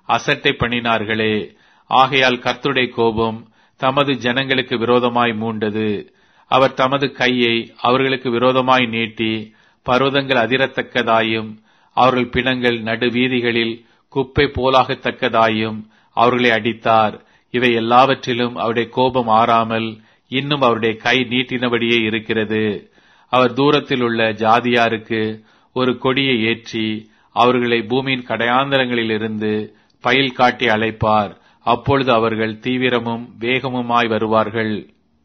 அசட்டை பண்ணினார்களே. ஆகையால் கர்த்தருடைய கோபம் தமது ஜனங்களுக்கு விரோதமாய் மூண்டது. அவர் தமது கையை அவர்களுக்கு விரோதமாய் நீட்டி பர்வதங்கள் அதிரத்தக்கதாயும் அவர்கள் பிணங்கள் நடு வீதிகளில் குப்பை போலாகத்தக்கதாயும் அவர்களை அடித்தார். இவை எல்லாவற்றிலும் அவருடைய கோபம் ஆறாமல் இன்னும் அவருடைய கை நீட்டினபடியே இருக்கிறது. அவர் தூரத்தில் உள்ள ஜாதியாருக்கு ஒரு கொடியை ஏற்றி அவர்களை பூமியின் கடையாந்தரங்களிலிருந்து பயில் காட்டி அழைப்பார். அப்பொழுது அவர்கள் தீவிரமும் வேகமுமாய் வருவார்கள்.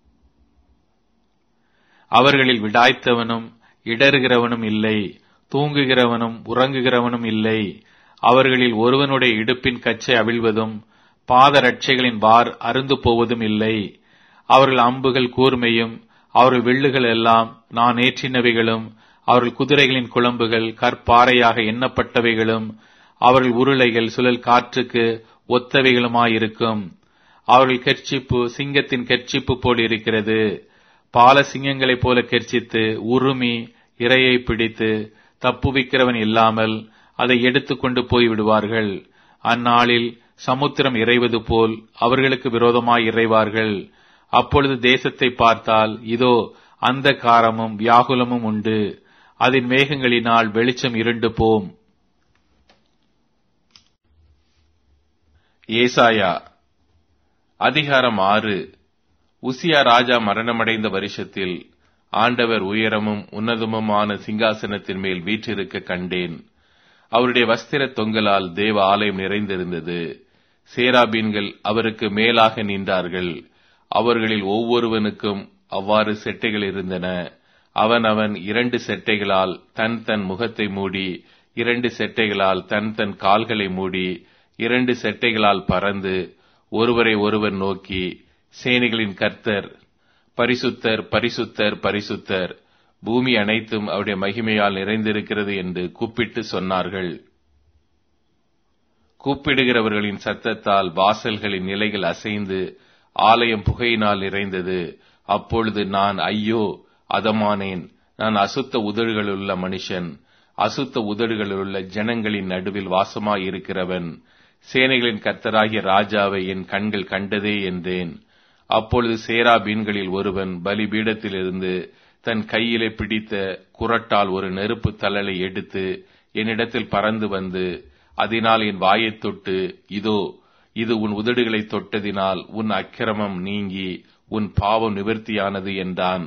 அவர்களில் விடாய்த்தவனும் இடறுகிறவனும் இல்லை, தூங்குகிறவனும் உறங்குகிறவனும் இல்லை. அவர்களில் ஒருவனுடைய இடுப்பின் கச்சை அவிழ்வதும் பாதரட்சைகளின் வார் அருந்து போவதும் இல்லை. அவர்கள் அம்புகள் கூர்மையும் அவர்கள் வில்லுகள் எல்லாம் நான் ஏற்றினவைகளும் அவர்கள் குதிரைகளின் குளம்புகள் கற்பாறையாக எண்ணப்பட்டவைகளும் அவர்கள் உருளைகள் சுழல் காற்றுக்கு ஒத்தவைகளுமாயிருக்கும். அவர்கள் கெர்ச்சிப்பு சிங்கத்தின் கெர்ச்சிப்பு போல் இருக்கிறது. பால சிங்கங்களைப் போல கெர்ச்சித்து உருமி இரையை பிடித்து தப்புவிக்கிறவன் இல்லாமல் அதை எடுத்துக்கொண்டு போய் விடுவார்கள். அந்நாளில் சமுத்திரம் இறைவது போல் அவர்களுக்கு விரோதமாய் இறைவார்கள். அப்பொழுது தேசத்தை பார்த்தால் இதோ அந்த காரமும் வியாகுலமும் உண்டு. அதன் மேகங்களினால் வெளிச்சம் இருண்டு போம். ஏசாயா அதிகாரம் 6. உசியா ராஜா மரணமடைந்த வருஷத்தில் ஆண்டவர் உயரமும் உன்னதமுமான சிங்காசனத்தின் மேல் வீற்றிருக்க கண்டேன். அவருடைய வஸ்திர தொங்கலால் தேவ ஆலயம் நிறைந்திருந்தது. சேராபீன்கள் அவருக்கு மேலாக நின்றார்கள். அவர்களில் ஒவ்வொருவனுக்கும் அவ்வாறு செட்டைகள் இருந்தன. அவன் 2 செட்டைகளால் தன் முகத்தை மூடி, 2 செட்டைகளால் தன் கால்களை மூடி, 2 செட்டைகளால் பறந்து ஒருவரை ஒருவர் நோக்கி, சேனைகளின் கர்த்தர் பரிசுத்தர் பரிசுத்தர் பரிசுத்தர், பூமி அனைத்தும் அவருடைய மகிமையால் நிறைந்திருக்கிறது என்று கூப்பிட்டு சொன்னார்கள். கூப்பிடுகிறவர்களின் சத்தத்தால் வாசல்களின் நிலைகள் அசைந்து ஆலயம் புகையினால் நிறைந்தது. அப்பொழுது நான் ஐயோ அதமானேன், நான் அசுத்த உதடுகளுள்ள மனுஷன், அசுத்த உதடுகளுள்ள ஜனங்களின் நடுவில் வாசமாயிருக்கிறவன், சேனைகளின் கர்த்தராகிய ராஜாவை என் கண்கள் கண்டதே என்றேன். அப்பொழுது சேராபீன்களில் ஒருவன் பலிபீடத்திலிருந்து தன் கையிலே பிடித்த குறட்டால் ஒரு நெருப்பு தழலை எடுத்து என்னிடத்தில் பறந்து வந்து, அதனால் என் வாயைத் தொட்டு, இதோ இது உன் உதடுகளை தொட்டதினால் உன் அக்கிரமம் நீங்கி உன் பாவம் நிவர்த்தியானது என்றான்.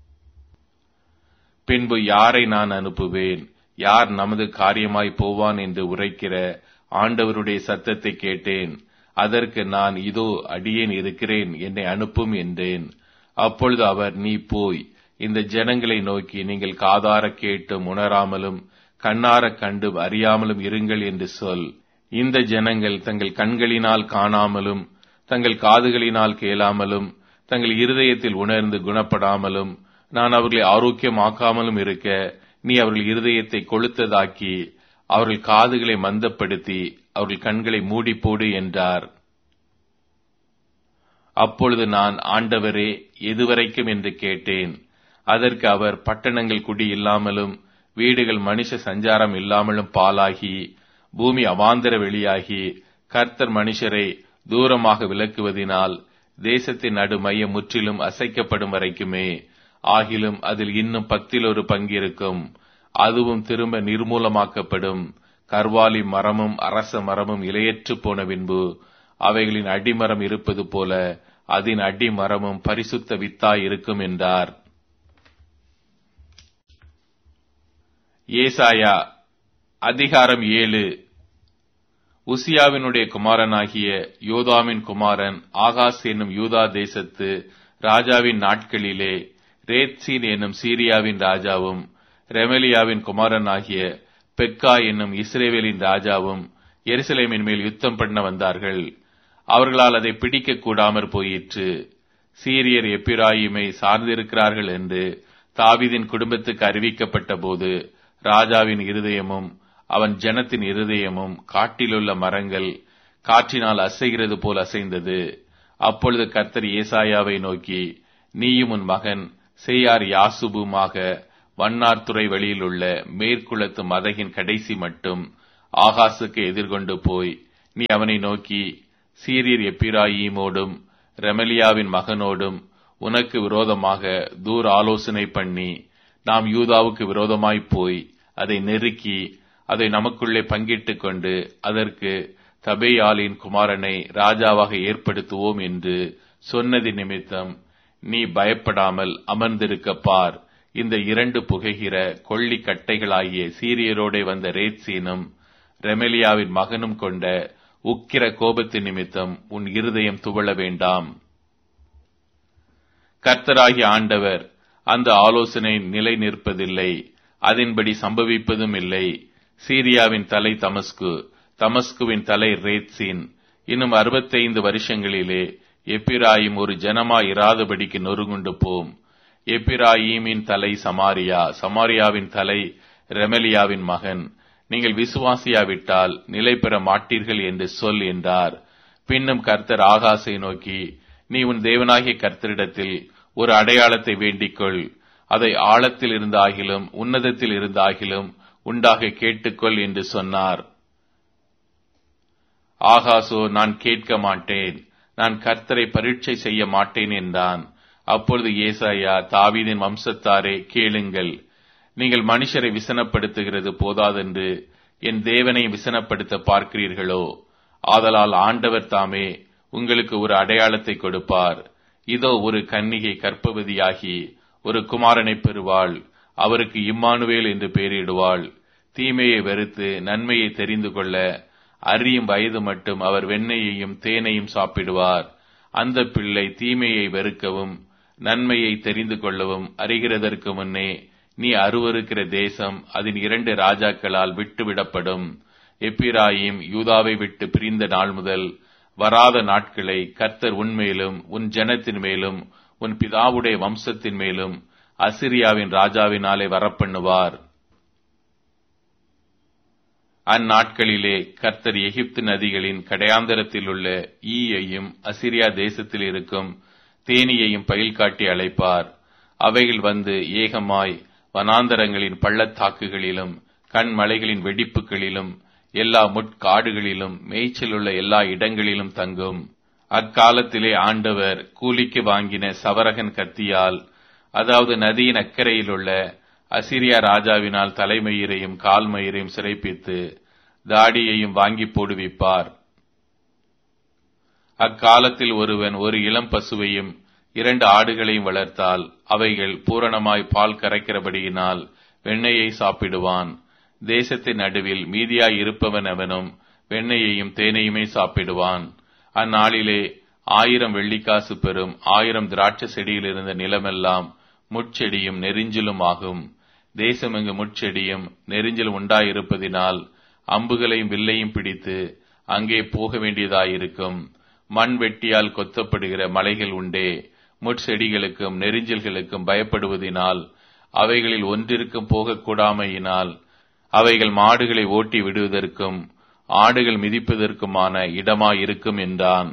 பின்பு யாரை நான் அனுப்புவேன், யார் நமது காரியமாய் போவான் என்று உரைக்கிற ஆண்டவருடைய சத்தத்தை கேட்டேன். அதற்கு நான் இதோ அடியேன் இருக்கிறேன், என்னை அனுப்பும் என்றேன். அப்பொழுது அவர், நீ போய் இந்த ஜனங்களை நோக்கி, நீங்கள் காதார கேட்டும் உணராமலும் கண்ணார கண்டு அறியாமலும் இருங்கள் என்று சொல். இந்த ஜனங்கள் தங்கள் கண்களினால் காணாமலும் தங்கள் காதுகளினால் கேளாமலும் தங்கள் இருதயத்தில் உணர்ந்து குணப்படாமலும் நான் அவர்களை ஆரோக்கியமாக்காமலும் இருக்க, நீ அவர்கள் இருதயத்தை கொளுத்ததாக்கி அவர்கள் காதுகளை மந்தப்படுத்தி அவர்கள் கண்களை மூடி போடு என்றார். அப்பொழுது நான், ஆண்டவரே, எதுவரைக்கும் என்று கேட்டேன். அதற்கு அவர், பட்டணங்கள் குடி இல்லாமலும் வீடுகள் மனுஷ சஞ்சாரம் இல்லாமலும் பாலாகி பூமி அவாந்தர வெளியாகி கர்த்தர் மனுஷரை தூரமாக விலக்குவதினால் தேசத்தின் நடு மையம் முற்றிலும் அசைக்கப்படும் வரைக்குமே. ஆகிலும் அதில் இன்னும் 10 பங்கிருக்கும், அதுவும் திரும்ப நிர்மூலமாக்கப்படும். கர்வாலி மரமும் அரச மரமும் இலையற்று போன பின்பு அவைகளின் அடிமரம் இருப்பது போல அதன் அடிமரமும் பரிசுத்த வித்தாய் இருக்கும் என்றார். ஏசாயா அதிகாரம் 7. உசியாவினுடைய குமாரனாகிய யோதாமின் குமாரன் ஆகாஸ் என்னும் யூதா தேசத்து ராஜாவின் நாட்களிலே ரேத்சீன் என்னும் சீரியாவின் ராஜாவும் ரெமலியாவின் குமாரனாகிய பெக்கா என்னும் இஸ்ரேவேலின் ராஜாவும் எருசலேமின் மேல் யுத்தம் பண்ண வந்தார்கள். அவர்களால் அதை பிடிக்க கூடாமற் போயிற்று. சீரியர் எப்பிராயிமை சார்ந்திருக்கிறார்கள் என்று தாவீதின் குடும்பத்துக்கு அறிவிக்கப்பட்ட போது ராஜாவின் இருதயமும் அவன் ஜனத்தின் இருதயமும் காட்டிலுள்ள மரங்கள் காற்றினால் அசைகிறது போல் அசைந்தது. அப்பொழுது கர்த்தர் ஏசாயாவை நோக்கி, நீயும் உன் மகன் சேயார் யாசுபுமாக வண்ணார்துறை வழியில் உள்ள மேற்குளத்து மதகின் கடைசி மட்டும் ஆகாசுக்கு எதிர்கொண்டு போய் நீ அவனை நோக்கி, சீரியர் எப்பிராயீமோடும் ரெமலியாவின் மகனோடும் உனக்கு விரோதமாக தூர ஆலோசனை பண்ணி, நாம் யூதாவுக்கு விரோதமாய்ப் போய் அதை நெருக்கி அதை நமக்குள்ளே பங்கிட்டுக் கொண்டு அதற்கு தபேயாலின் குமாரனை ராஜாவாக ஏற்படுத்துவோம் என்று சொன்னது நிமித்தம் நீ பயப்படாமல் அமர்ந்திருக்க பார். இந்த 2 புகைகிற கொள்ளி கட்டைகளாகிய சீரியரோடே வந்த ரேத்சீனும் ரெமலியாவின் மகனும் கொண்ட உக்கிர கோபத்தின் நிமித்தம் உன் இருதயம் துவள வேண்டாம். கர்த்தராகிய ஆண்டவர் அந்த ஆலோசனை நிலை நிற்பதில்லை, அதன்படி சம்பவிப்பதும் இல்லை. சீரியாவின் தலை தமஸ்கு, தமஸ்குவின் தலை ரேத்சீன். இன்னும் 65 வருஷங்களிலே எப்பிராயிம் ஒரு ஜனமாய் இராதபடிக்கு நொறுங்குண்டு போம். எப்பிராயீமின் தலை சமாரியா, சமாரியாவின் தலை ரெமலியாவின் மகன். நீங்கள் விசுவாசியாவிட்டால் நிலை பெற மாட்டீர்கள் என்று சொல் என்றார். பின்னும் கர்த்தர் ஆகாசை நோக்கி, நீ உன் தேவனாகிய கர்த்தரிடத்தில் ஒரு அடையாளத்தை வேண்டிக்கொள், அதை ஆழத்தில் இருந்தாகிலும் உன்னதத்தில் இருந்தாகிலும் உண்டாக கேட்டுக்கொள் என்று சொன்னார். ஆகாசோ, நான் கேட்க மாட்டேன், நான் கர்த்தரை பரீட்சை செய்ய மாட்டேன் என்றான். அப்பொழுது ஏசாயா, தாவீதின் வம்சத்தாரே கேளுங்கள், நீங்கள் மனுஷரை விசனப்படுத்துகிறது போதாதென்று என் தேவனை விசனப்படுத்த பார்க்கிறீர்களோ? ஆதலால் ஆண்டவர் தாமே உங்களுக்கு ஒரு அடையாளத்தை கொடுப்பார். இதோ, ஒரு கன்னிகை கர்ப்பவதியாகி ஒரு குமாரனை பெறுவாள், அவருக்கு இம்மானுவேல் என்று பெயரிடுவாள். தீமையை வெறுத்து நன்மையை தெரிந்து கொள்ள அறியும் வயது மட்டும் அவர் வெண்ணெயையும் தேனையும் சாப்பிடுவார். அந்த பிள்ளை தீமையை வெறுக்கவும் நன்மையை தெரிந்து கொள்ளவும் அறிகிறதற்கு முன்னே நீ அருவருக்கிற தேசம் அதன் 2 ராஜாக்களால் விட்டுவிடப்படும். எப்பிராயீம் யூதாவை விட்டு பிரிந்த நாள் முதல் வராத நாட்களை கர்த்தர் உன்மேலும் உன் ஜனத்தின் மேலும் உன் பிதாவுடைய வம்சத்தின் மேலும் அசிரியாவின் ராஜாவினாலே வரப்பண்ணுவார். அந்நாட்களிலே கர்த்தர் எகிப்து நதிகளின் கடையாந்தரத்தில் உள்ள ஈயையும் அசிரியா தேசத்தில் இருக்கும் தேனியையும் பயில் காட்டி அழைப்பார். அவைகள் வந்து ஏகமாய் வனாந்தரங்களின் பள்ளத்தாக்குகளிலும் கண்மலைகளின் வெடிப்புகளிலும் எல்லா முட்காடுகளிலும் மேய்ச்சலுள்ள எல்லா இடங்களிலும் தங்கும். அக்காலத்திலே ஆண்டவர் கூலிக்கு வாங்கின சவரகன் கத்தியால், அதாவது நதியின் அக்கறையில் உள்ள அசிரியா ராஜாவினால் தலைமயிரையும் கால்மயிரையும் சிறைப்பித்து தாடியையும் வாங்கி போடுவிப்பார். அக்காலத்தில் ஒருவன் ஒரு இளம் பசுவையும் 2 ஆடுகளையும் வளர்த்தால் அவைகள் பூரணமாய் பால் கரைக்கிறபடியினால் வெண்ணெயை சாப்பிடுவான். தேசத்தின் நடுவில் மீதியாய் இருப்பவன் அவனும் வெண்ணெயையும் தேனையுமே சாப்பிடுவான். அந்நாளிலே 1000 வெள்ளிக்காசு பெறும் 1000 திராட்சை செடியில் இருந்த நிலமெல்லாம் முட்செடியும் நெரிஞ்சிலும் ஆகும். தேசமெங்கு முட்செடியும் நெரிஞ்சிலும் உண்டாயிருப்பதினால் அம்புகளையும் வில்லையும் பிடித்து அங்கே போக வேண்டியதாயிருக்கும். மண் வெட்டியால் கொத்தப்படுகிற மலைகள் உண்டே. முட்செடிகளுக்கும் நெரிஞ்சல்களுக்கும் பயப்படுவதினால் அவைகளில் ஒன்றிற்கும் போகக்கூடாமையினால் அவைகள் மாடுகளை ஓட்டி விடுவதற்கும் ஆடுகள் மிதிப்பதற்குமான இடமாயிருக்கும் என்றான்.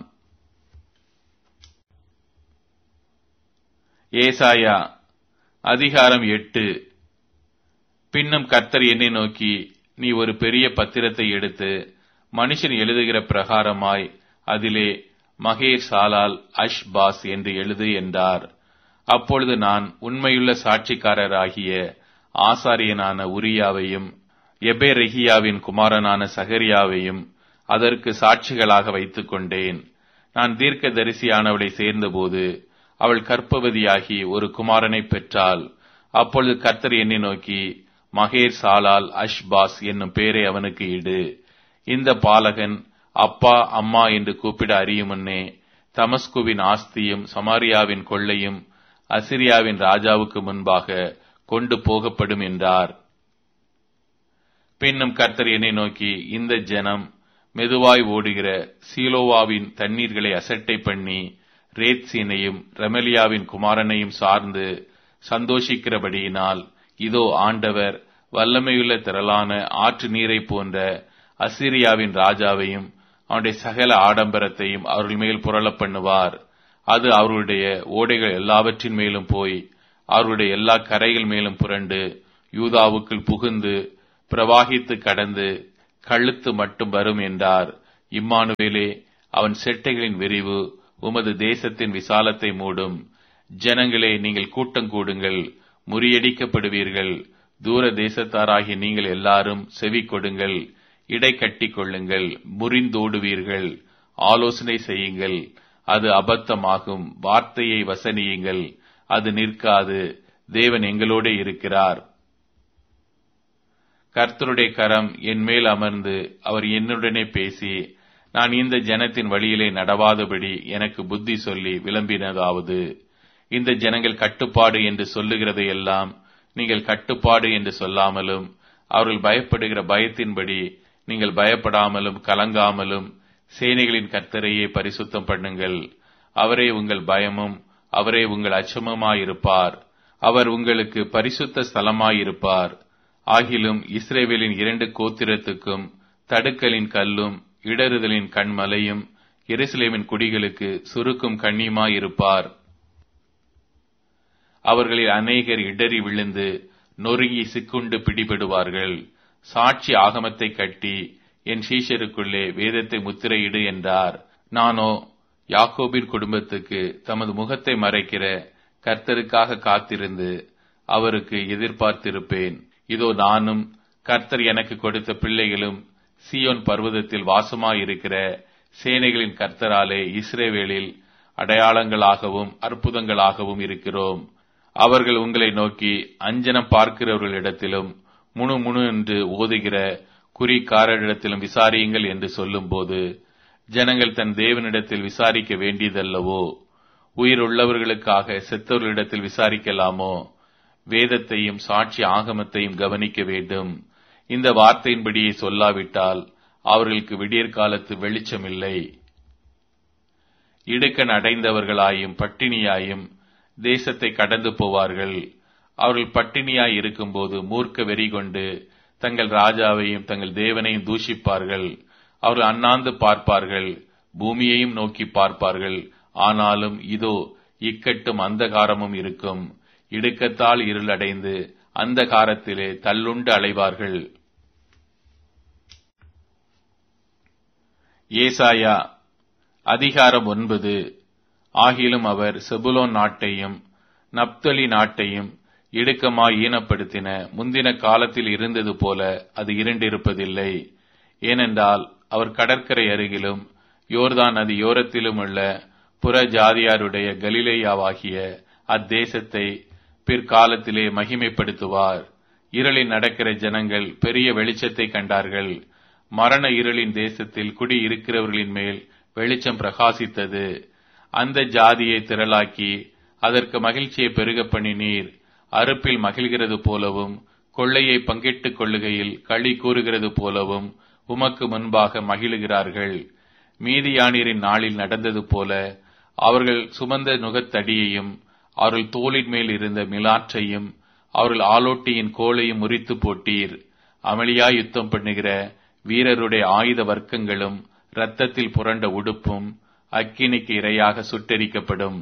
ஏசாயா அதிகாரம் 8. பின்னும் கர்த்தர் என்னை நோக்கி, நீ ஒரு பெரிய பத்திரத்தை எடுத்து மனுஷன் எழுதுகிற பிரகாரமாய் அதிலே மகேர் சாலால் அஷ்பாஸ் என்று எழுது என்றார். அப்பொழுது நான் உண்மையுள்ள சாட்சிக்காரராகிய ஆசாரியனான உரியாவையும் எபேரெகியாவின் குமாரனான சகரியாவையும் அதற்கு சாட்சிகளாக வைத்துக் கொண்டேன். நான் தீர்க்கதரிசியானவளை சேர்ந்தபோது அவள் கர்ப்பவதியாகி ஒரு குமாரனை பெற்றாள். அப்பொழுது கர்த்தர் என்னை நோக்கி, மகேர் சாலால் அஷ்பாஸ் என்னும் பேரை அவனுக்கு இடு. இந்த பாலகன் அப்பா அம்மா என்று கூப்பிட அறியும் முன்னே தமஸ்குவின் ஆஸ்தியும் சமாரியாவின் கொள்ளையும் அசிரியாவின் ராஜாவுக்கு முன்பாக கொண்டு போகப்படும் என்றார். பின்னும் கர்த்தர் என்னை நோக்கி, இந்த ஜனம் மெதுவாய் ஓடுகிற சீலோவாவின் தண்ணீர்களை அசட்டை பண்ணி ரேத்சீனையும் ரெமலியாவின் குமாரனையும் சார்ந்து சந்தோஷிக்கிறபடியினால், இதோ ஆண்டவர் வல்லமையுள்ள திரளான ஆற்று நீரை போன்ற அசிரியாவின் ராஜாவையும் அவனுடைய சகல ஆடம்பரத்தையும் அவர்கள் மேல் புரள பண்ணுவார். அது அவர்களுடைய ஓடைகள் எல்லாவற்றின் மேலும் போய் அவர்களுடைய எல்லா கரைகள் மேலும் புரண்டு யூதாவுக்குள் புகுந்து பிரவாகித்து கடந்து கழுத்து மட்டும் வரும் என்றார். இம்மானுவேலே, அவன் செட்டைகளின் விரிவு உமது தேசத்தின் விசாலத்தை மூடும். ஜனங்களே, நீங்கள் கூட்டம் கூடுங்கள், முறியடிக்கப்படுவீர்கள். தூர தேசத்தாராகிய நீங்கள் எல்லாரும் செவி கொடுங்கள். இடை கட்டிக் கொள்ளுங்கள், முறிந்தோடுவீர்கள். ஆலோசனை செய்யுங்கள், அது அபத்தமாகும். வார்த்தையை வசனியுங்கள், அது நிற்காது. தேவன் எங்களோட இருக்கிறார். கர்த்தருடைய கரம் என் மேல் அமர்ந்து அவர் என்னுடனே பேசி, நான் இந்த ஜனத்தின் வழியிலே நடவாதபடி எனக்கு புத்தி சொல்லி விளம்பினதாவது, இந்த ஜனங்கள் கட்டுப்பாடு என்று சொல்லுகிறதையெல்லாம் நீங்கள் கட்டுப்பாடு என்று சொல்லாமலும், அவர்கள் பயப்படுகிற பயத்தின்படி நீங்கள் பயப்படாமலும் கலங்காமலும் சேனைகளின் கர்த்தரையே பரிசுத்தம் பண்ணுங்கள். அவரே உங்கள் பயமும் அவரே உங்கள் அச்சமுமாயிருப்பார். அவர் உங்களுக்கு பரிசுத்த ஸ்தலமாயிருப்பார். ஆகிலும் இஸ்ரவேலின் 2 கோத்திரத்துக்கும் தடுக்கலின் கல்லும் இடறுதலின் கண்மலையும் எருசலேமின் குடிகளுக்கு சுருக்கும் கண்ணியுமாயிருப்பார். அவர்களில் அநேகர் இடறி விழுந்து நொறுங்கி சிக்குண்டு பிடிபடுவார்கள். சாட்சி ஆகமத்தை கட்டி என் சீஷருக்குள்ளே வேதத்தை முத்திரையிடு என்றார். நானோ யாக்கோபின் குடும்பத்துக்கு தமது முகத்தை மறைக்கிற கர்த்தருக்காக காத்திருந்து அவருக்கு எதிர்பார்த்திருப்பேன். இதோ நானும் கர்த்தர் எனக்கு கொடுத்த பிள்ளைகளும் சீயோன் பர்வதத்தில் வாசமாயிருக்கிற சேனைகளின் கர்த்தராலே இஸ்ரவேலில் அடையாளங்களாகவும் அற்புதங்களாகவும் இருக்கிறோம். அவர்கள் உங்களை நோக்கி அஞ்சனம் பார்க்கிறவர்களிடத்திலும் முணு என்று ஓதுகிற குறிக்காரரிடத்திலும் விசாரியுங்கள் என்று சொல்லும்போது, ஜனங்கள் தன் தேவனிடத்தில் விசாரிக்க வேண்டியதல்லவோ? உயிருள்ளவர்களுக்காக செத்தவர்களிடத்தில் விசாரிக்கலாமோ? வேதத்தையும் சாட்சி ஆகமத்தையும் கவனிக்க வேண்டும். இந்த வார்த்தையின்படியே சொல்லாவிட்டால் அவர்களுக்கு விடியற்காலத்து வெளிச்சமில்லை. இடுக்கண் அடைந்தவர்களாயும் பட்டினியாயும் தேசத்தை கடந்து போவார்கள். அவர்கள் பட்டினியாய் இருக்கும்போது மூர்க்க வெறி கொண்டு தங்கள் ராஜாவையும் தங்கள் தேவனையும் தூஷிப்பார்கள். அவர்கள் அண்ணாந்து பார்ப்பார்கள், பூமியையும் நோக்கி பார்ப்பார்கள். ஆனாலும் இதோ இக்கட்டும் அந்தகாரமும் இருக்கும். இடுக்கத்தால் இருளடைந்து அந்தகாரத்திலே தள்ளுண்டு அலைவார்கள். ஏசாயா அதிகாரம் 9. ஆகிலும் அவர் செபுலோன் நாட்டையும் நப்தலி நாட்டையும் இடுக்கமாய் ஈனப்படுத்தின முந்தின காலத்தில் இருந்தது போல அது இருண்டிருப்பதில்லை. ஏனென்றால் அவர் கடற்கரை அருகிலும் யோர்தான் நதி யோரத்திலும் உள்ள புற ஜாதியாருடைய கலிலேயாவாகிய அத்தேசத்தை பிற்காலத்திலே மகிமைப்படுத்துவார். இருளில் நடக்கிற ஜனங்கள் பெரிய வெளிச்சத்தை கண்டார்கள். மரண இருளின் தேசத்தில் குடி இருக்கிறவர்களின் மேல் வெளிச்சம் பிரகாசித்தது. அந்த ஜாதியை திரளாக்கி அதற்கு மகிழ்ச்சியை பெருக பண்ணினீர். அறுப்பில் மகிழ்கிறது போலவும் கொள்ளையை பங்கிட்டுக் கொள்ளுகையில் களி கூறுகிறது போலவும் உமக்கு முன்பாக மகிழுகிறார்கள். மீதியானியரின் நாளில் நடந்தது போல அவர்கள் சுமந்த நுகத்தடியையும் அவர்கள் தோளின் மேல் இருந்த மிலாற்றையும் அவர்கள் ஆலோட்டியின் கோலையும் முறித்து போட்டீர். அமளியாய் யுத்தம் பண்ணுகிற வீரருடைய ஆயுத வர்க்கங்களும் இரத்தத்தில் புரண்ட உடுப்பும் அக்கினிக்கு இரையாக சுட்டெரிக்கப்படும்.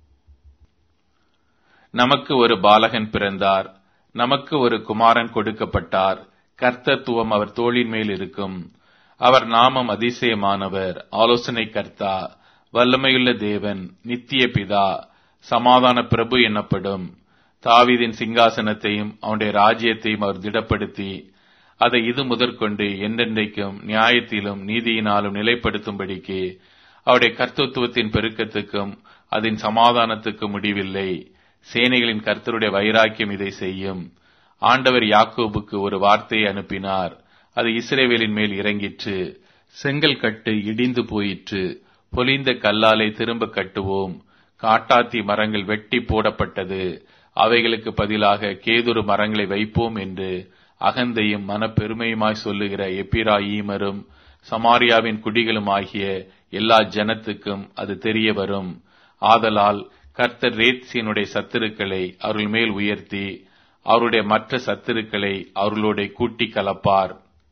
நமக்கு ஒரு பாலகன் பிறந்தார், நமக்கு ஒரு குமாரன் கொடுக்கப்பட்டார். கர்த்தத்துவம் அவர் தோளின் மேல் இருக்கும். அவர் நாமம் அதிசயமானவர், ஆலோசனை கர்த்தா, வல்லமையுள்ள தேவன், நித்திய பிதா, சமாதான பிரபு எனப்படும். தாவீதின் சிங்காசனத்தையும் அவனுடைய ராஜ்யத்தையும் அவர் திடப்படுத்தி அதை இது முதற்கொண்டு என்றென்றைக்கும் நியாயத்திலும் நீதியினாலும் நிலைப்படுத்தும்படிக்கு அவருடைய கர்த்தத்துவத்தின் பெருக்கத்துக்கும் அதன் சமாதானத்துக்கும் முடிவில்லை. சேனைகளின் கர்த்தருடைய வைராக்கியம் இதை செய்யும். ஆண்டவர் யாக்கோபுக்கு ஒரு வார்த்தையை அனுப்பினார், அது இஸ்ரவேலின் மேல் இறங்கிற்று. செங்கல் கட்டு இடிந்து போயிற்று, பொலிந்த கல்லாலை திரும்ப கட்டுவோம். காட்டாத்தி மரங்கள் வெட்டி போடப்பட்டது, அவைகளுக்கு பதிலாக கேதுரு மரங்களை வைப்போம் என்று அகந்தையும் மனப்பெருமையுமாய் சொல்லுகிற எப்பிராயீமரும் சமாரியாவின் குடிகளும் ஆகிய எல்லா ஜனத்துக்கும் அது தெரிய வரும். ஆதலால் கர்த்தர் ரேத்சீனுடைய சத்துருக்களை அவர்கள் மேல் உயர்த்தி அவருடைய மற்ற சத்துருக்களை அவர்களோட கூட்டி கலப்பார்.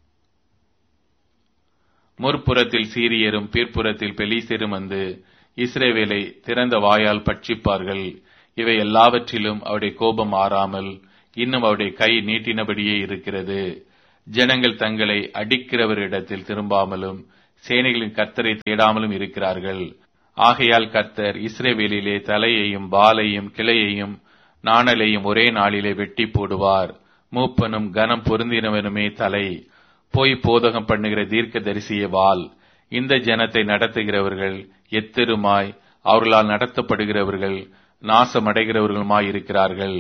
முற்புறத்தில் சீரியரும் பிற்புறத்தில் பெலிஸ்தரும் வந்து இஸ்ரவேலை திறந்த வாயால் பட்சிப்பார்கள். இவை எல்லாவற்றிலும் அவருடைய கோபம் ஆறாமல் இன்னும் அவருடைய கை நீட்டினபடியே இருக்கிறது. ஜனங்கள் தங்களை அடிக்கிறவரிடத்தில் திரும்பாமலும் சேனைகளின் கர்த்தரை தேடாமலும் இருக்கிறார்கள். ஆகையால் கர்த்தர் இஸ்ரவேலிலே தலையையும் வாலையும் கிளையையும் நாணலையும் ஒரே நாளிலே வெட்டி போடுவார். மூப்பனும் கனம் பொருந்தினவனுமே தலை, போய் போதகம் பண்ணுகிற தீர்க்க தரிசிய வால். இந்த ஜனத்தை நடத்துகிறவர்கள் எத்திருமாய் அவர்களால் நடத்தப்படுகிறவர்கள் நாசமடைகிறவர்களுமாய் இருக்கிறார்கள்.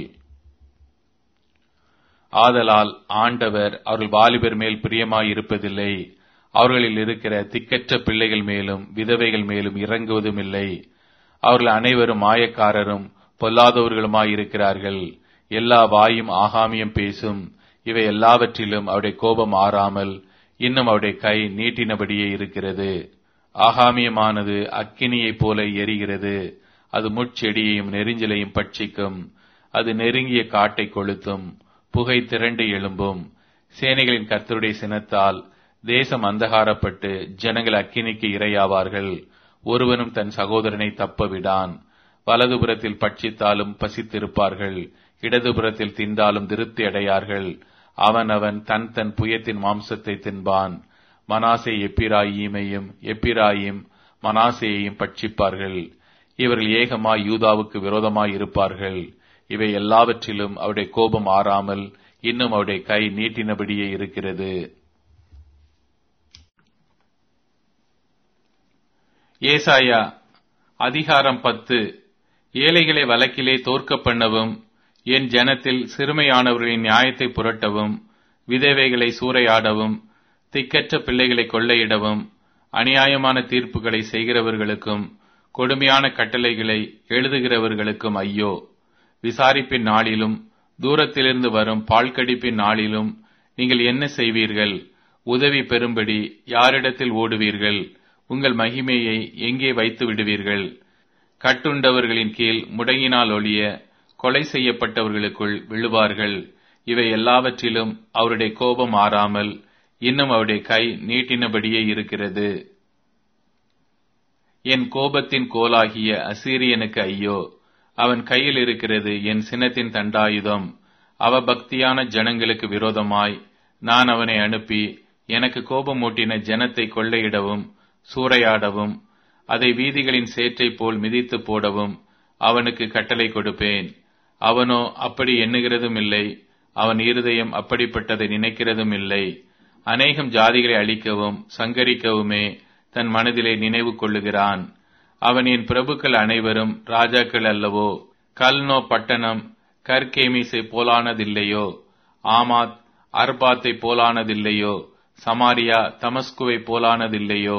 ஆதலால் ஆண்டவர் அவர்கள் வாலிபர் மேல் பிரியமாய் இருப்பதில்லை, அவர்களில் இருக்கிற திக்கற்ற பிள்ளைகள் மேலும் விதவைகள் மேலும் இறங்குவதும் இல்லை. அவர்கள் அனைவரும் மாயக்காரரும் பொல்லாதவர்களுமாய் இருக்கிறார்கள். எல்லா வாயும் ஆகாமியம் பேசும். இவை எல்லாவற்றிலும் அவருடைய கோபம் ஆறாமல் இன்னும் அவருடைய கை நீட்டினபடியே இருக்கிறது. ஆகாமியமானது அக்கினியைப் போல எரிகிறது. அது முட்செடியையும் நெரிஞ்சிலையும் பட்சிக்கும். அது நெருங்கிய காட்டை கொளுத்தும். புகை திரண்டு எழும்பும். சேனைகளின் கர்த்தருடைய சினத்தால் தேசம் அந்தகாரப்பட்டு ஜனங்கள் அக்கினிக்கு இரையாவார்கள். ஒருவனும் தன் சகோதரனை தப்ப விடான். வலதுபுறத்தில் பட்சித்தாலும் பசித்திருப்பார்கள், இடதுபுறத்தில் தின்றாலும் திருப்தி அடையார்கள். அவனவன் தன் தன் புயத்தின் மாம்சத்தை தின்பான். மனாசே எப்பிராயீமையும் எப்பிராயிம் மனாசேயையும் பட்சிப்பார்கள். இவர்கள் ஏகமாய் யூதாவுக்கு விரோதமாய் இருப்பார்கள். இவை எல்லாவற்றிலும் அவருடைய கோபம் ஆறாமல் இன்னும் அவருடைய கை நீட்டினபடியே இருக்கிறது. ஏசாயா அதிகாரம் 10. ஏழைகளை வழக்கிலே தோற்க பண்ணவும், என் ஜனத்தில் சிறுமையானவர்களின் நியாயத்தை புரட்டவும், விதவைகளை சூறையாடவும், திக்கற்ற பிள்ளைகளை கொள்ளையிடவும், அநியாயமான தீர்ப்புகளை செய்கிறவர்களுக்கும் கொடுமையான கட்டளைகளை எழுதுகிறவர்களுக்கும் ஐயோ! விசாரிப்பின் நாளிலும் தூரத்திலிருந்து வரும் பால்கடிப்பின் நாளிலும் நீங்கள் என்ன செய்வீர்கள்? உதவி பெறும்படி யாரிடத்தில் ஓடுவீர்கள்? உங்கள் மகிமையை எங்கே வைத்து விடுவீர்கள்? கட்டுண்டவர்களின் கீழ் முடங்கினால் ஒழிய கொலை செய்யப்பட்டவர்களுக்குள் விழுவார்கள். இவை எல்லாவற்றிலும் அவருடைய கோபம் ஆறாமல் இன்னும் அவருடைய கை நீட்டினபடியே இருக்கிறது. என் கோபத்தின் கோலாகிய அசீரியனுக்கு ஐயோ! அவன் கையில் இருக்கிறது என் சினத்தின் தண்டாயுதம். அவபக்தியான ஜனங்களுக்கு விரோதமாய் நான் அவனை அனுப்பி எனக்கு கோபமூட்டின ஜனத்தை கொள்ளையிடவும் சூறையாடவும் அதை வீதிகளின் சேற்றை போல் மிதித்து போடவும் அவனுக்கு கட்டளை கொடுப்பேன். அவனோ அப்படி எண்ணுகிறதும் இல்லை, அவன் இருதயம் அப்படிப்பட்டதை நினைக்கிறதும் இல்லை. அநேகம் ஜாதிகளை அழிக்கவும் சங்கரிக்கவுமே தன் மனதிலே நினைவு கொள்ளுகிறான். அவன் என் பிரபுக்கள் அனைவரும் ராஜாக்கள் அல்லவோ? கல்னோ பட்டணம் கர்கேமிசை போலானதில்லையோ? ஆமாத் அர்பாத்தை போலானதில்லையோ? சமாரியா தமஸ்குவை போலானதில்லையோ?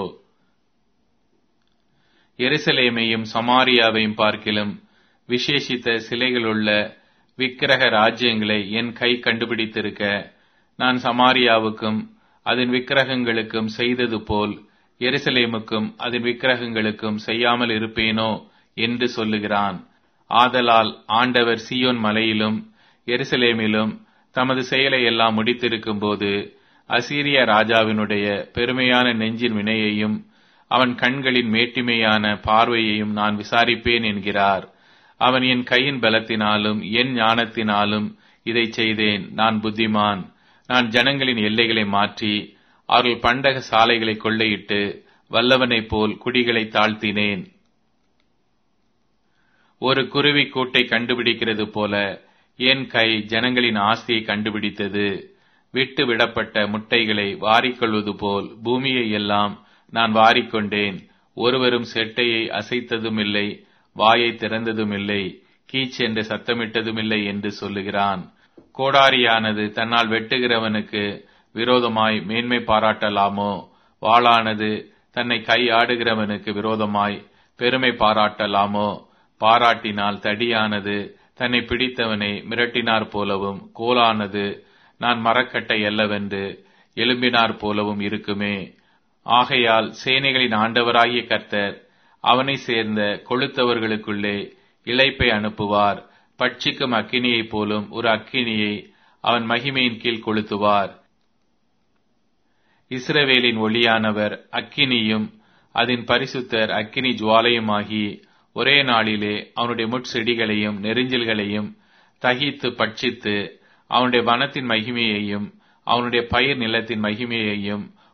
எருசலேமையும் சமாரியாவையும் பார்க்கிலும் விசேஷித்த சிலைகளுள்ள விக்கிரக ராஜ்யங்களை என் கை கண்டுபிடித்திருக்க, நான் சமாரியாவுக்கும் அதன் விக்கிரகங்களுக்கும் செய்தது போல் எருசலேமுக்கும் அதன் விக்கிரகங்களுக்கும் செய்யாமல் இருப்பேனோ என்று சொல்லுகிறான். ஆதலால் ஆண்டவர் சீயோன் மலையிலும் எருசலேமிலும் தமது செயலை எல்லாம் முடித்திருக்கும் போது அசீரிய ராஜாவினுடைய பெருமையான நெஞ்சின் வினையையும் அவன் கண்களின் மேட்டிமையான பார்வையையும் நான் விசாரிப்பேன் என்கிறார். அவன் என் கையின் பலத்தினாலும் என் ஞானத்தினாலும் இதை செய்தேன். நான் புத்திமான். நான் ஜனங்களின் எல்லைகளை மாற்றி அவர்கள் பண்டக சாலைகளை கொள்ளையிட்டு வல்லவனைப் போல் குடிகளை தாழ்த்தினேன். ஒரு குருவி கூட்டை கண்டுபிடிக்கிறது போல என் கை ஜனங்களின் ஆஸ்தியை கண்டுபிடித்தது. விட்டு விடப்பட்ட முட்டைகளை வாரிக்கொள்வது போல் பூமியை எல்லாம் நான் வாரிக்கொண்டேன். ஒருவரும் செட்டையை அசைத்ததுமில்லை, வாயை திறந்ததுமில்லை, கீச் என்று சத்தமிட்டதுமில்லை என்று சொல்லுகிறான். கோடாரியானது தன்னால் வெட்டுகிறவனுக்கு விரோதமாய் மேன்மை பாராட்டலாமோ? வாளானது தன்னை கையாடுகிறவனுக்கு விரோதமாய் பெருமை பாராட்டலாமோ? பாராட்டினால் தடியானது தன்னை பிடித்தவனை மிரட்டினார் போலவும், கோலானது நான் மரக்கட்டை அல்லவென்று எழும்பினார் போலவும் இருக்குமே. ஆகையால் சேனைகளின் ஆண்டவராகிய கர்த்தர் அவனை சேர்ந்த கொளுத்தவர்களுக்குள்ளே இளைப்பை அனுப்புவார். பட்சிக்கும் அக்கினியைப் போலும் ஒரு அக்கினியை அவன் மகிமையின் கீழ் கொளுத்துவார். இஸ்ரவேலின் ஒளியானவர் அக்கினியும் அதன் பரிசுத்தர் அக்கினி ஜுவாலையுமாகி ஒரே நாளிலே அவனுடைய முட்செடிகளையும் நெரிஞ்சில்களையும் தகித்து பட்சித்து அவனுடைய வனத்தின் மகிமையையும் அவனுடைய பயிர் நிலத்தின் மகிமையையும்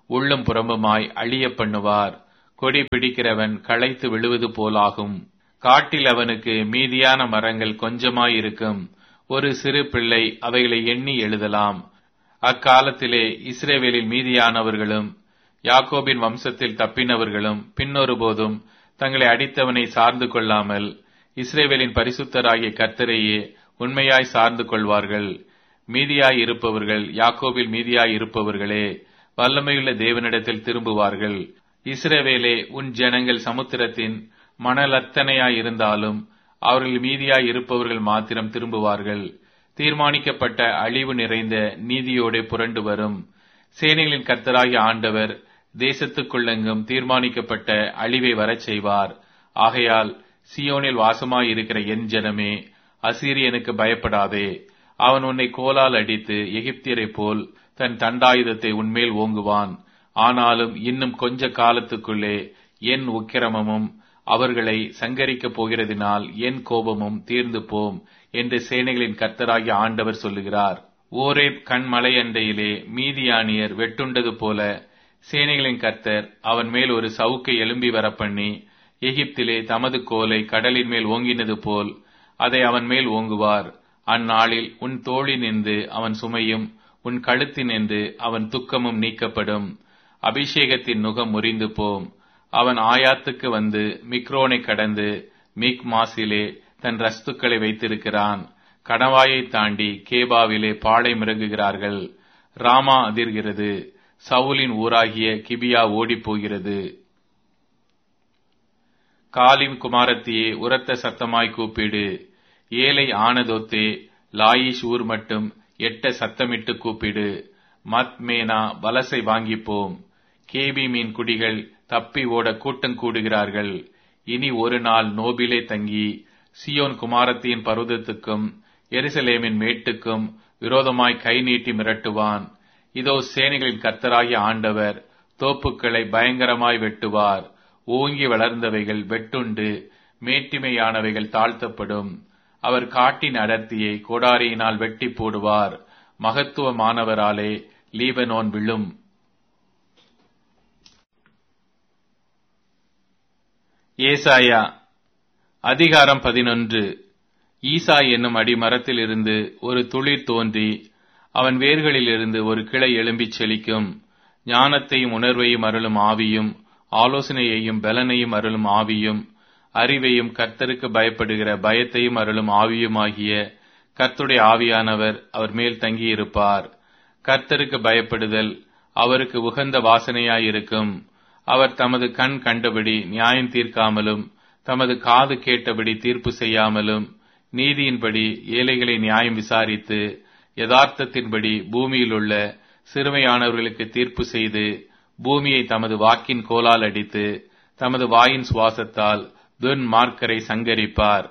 உள்ளும் புறம்புமாய் அழிய பண்ணுவார். கொடி பிடிக்கிறவன் களைத்து விழுவது போலாகும். காட்டில் அவனுக்கு மீதியான மரங்கள் கொஞ்சமாயிருக்கும். ஒரு சிறு பிள்ளை அவைகளை எண்ணி எழுதலாம். அக்காலத்திலே இஸ்ரவேலில் மீதியானவர்களும் யாக்கோபின் வம்சத்தில் தப்பினவர்களும் பின்னொருபோதும் தங்களை அடித்தவனை சார்ந்து கொள்ளாமல் இஸ்ரவேலின் பரிசுத்தராகிய கர்த்தரையே உண்மையாய் சார்ந்து கொள்வார்கள். மீதியாய் இருப்பவர்கள் யாக்கோபில் மீதியாய் இருப்பவர்களே வல்லமையுள்ள தேவனிடத்தில் திரும்புவார்கள். இஸ்ரவேலே, உன் ஜனங்கள் சமுத்திரத்தின் மணலத்தனையாயிருந்தாலும் அவர்கள் மீதியாய் இருப்பவர்கள் மாத்திரம் திரும்புவார்கள். தீர்மானிக்கப்பட்ட அழிவு நிறைந்த நீதியோடு புரண்டு வரும். சேனைகளின் கர்த்தராகிய ஆண்டவர் தேசத்துக்குள்ளெங்கும் தீர்மானிக்கப்பட்ட அழிவை வரச் செய்வார். ஆகையால் சீயோனில் வாசமாயிருக்கிற என் ஜனமே, அசீரியனுக்கு பயப்படாதே. அவன் உன்னை கோலால் அடித்து எகிப்தியரைப் போல் தன் தண்டாயுதத்தை உன்மேல் ஓங்குவான். ஆனாலும் இன்னும் கொஞ்ச காலத்துக்குள்ளே என் உக்கிரமமும் அவர்களை சங்கரிக்கப் போகிறதினால் என் கோபமும் தீர்ந்து போம் என்று சேனைகளின் கர்த்தராகிய ஆண்டவர் சொல்லுகிறார். ஓரேப் கண்மலை அண்டையிலே மீதியானியர் வெட்டுண்டது போல சேனைகளின் கர்த்தர் அவன் மேல் ஒரு சவுக்கை எழும்பி வரப்பண்ணி, எகிப்திலே தமது கோலை கடலின் மேல் ஓங்கினது போல் அதை அவன் மேல் ஓங்குவார். அந்நாளில் உன் தோளினின்று அவன் சுமையும் உன் கழுத்தினின்று அவன் துக்கமும் நீக்கப்படும். அபிஷேகத்தின் நுகம் முறிந்து போம். அவன் ஆயாத்துக்கு வந்து மிக்ரோனை கடந்து மிக்மாசிலே தன் ரஸ்துக்களை வைத்திருக்கிறான். கணவாயை தாண்டி கேபாவிலே பாளை மிறங்குகிறார்கள். ராமா அதிர்கிறது. சவுலின் ஊராகிய கிபியா ஓடிப் போகிறது. காலிம் குமாரத்தியே, உரத்த சத்தமாய் கூப்பிடு. ஏலை ஆனதோத்தே, லாயிஷ் ஊர் மட்டும் எட்ட சத்தமிட்டு கூப்பிடு. மத்மேனா வலசை வாங்கிப்போம். கேபி மீன் குடிகள் தப்பி ஓட கூட்டம் கூடுகிறார்கள். இனி ஒரு நாள் நோபிலே தங்கி சியோன் குமாரத்தியின் பர்வதத்துக்கும் எருசலேமின் மேட்டுக்கும் விரோதமாய் கை நீட்டி மிரட்டுவான். இதோ சேனைகளின் கர்த்தராகிய ஆண்டவர் தோப்புக்களை பயங்கரமாய் வெட்டுவார். ஓங்கி வளர்ந்தவைகள் வெட்டுண்டு மேட்டிமையானவைகள் தாழ்த்தப்படும். அவர் காட்டின் அடர்த்தியை கோடாரியினால் வெட்டி போடுவார். மகத்துவமானவராலே லீபனோன் விழும். ஏசாயா அதிகாரம் 11. ஈசா என்னும் அடிமரத்தில் இருந்து ஒரு துளிர் தோன்றி அவன் வேர்களிலிருந்து ஒரு கிளை எழும்பிச் செழிக்கும். ஞானத்தையும் உணர்வையும் அருளும் ஆவியும், ஆலோசனையையும் பலனையும் அருளும் ஆவியும், அறிவையும் கர்த்தருக்கு பயப்படுகிற பயத்தையும் அருளும் ஆவியுமாகிய கர்த்தருடைய ஆவியானவர் அவர் மேல் தங்கியிருப்பார். கர்த்தருக்கு பயப்படுதல் அவருக்கு உகந்த வாசனையாயிருக்கும். அவர் தமது கண் கண்டபடி நியாயம் தீர்க்காமலும் தமது காது கேட்டபடி தீர்ப்பு செய்யாமலும் நீதியின்படி ஏழைகளை நியாயம் விசாரித்து யதார்த்தத்தின்படி பூமியில் உள்ள சிறுமையானவர்களுக்கு தீர்ப்பு செய்து பூமியை தமது வாக்கின் கோலால் அடித்து தமது வாயின் சுவாசத்தால் துன்மார்க்கரை சங்கரிப்பார்.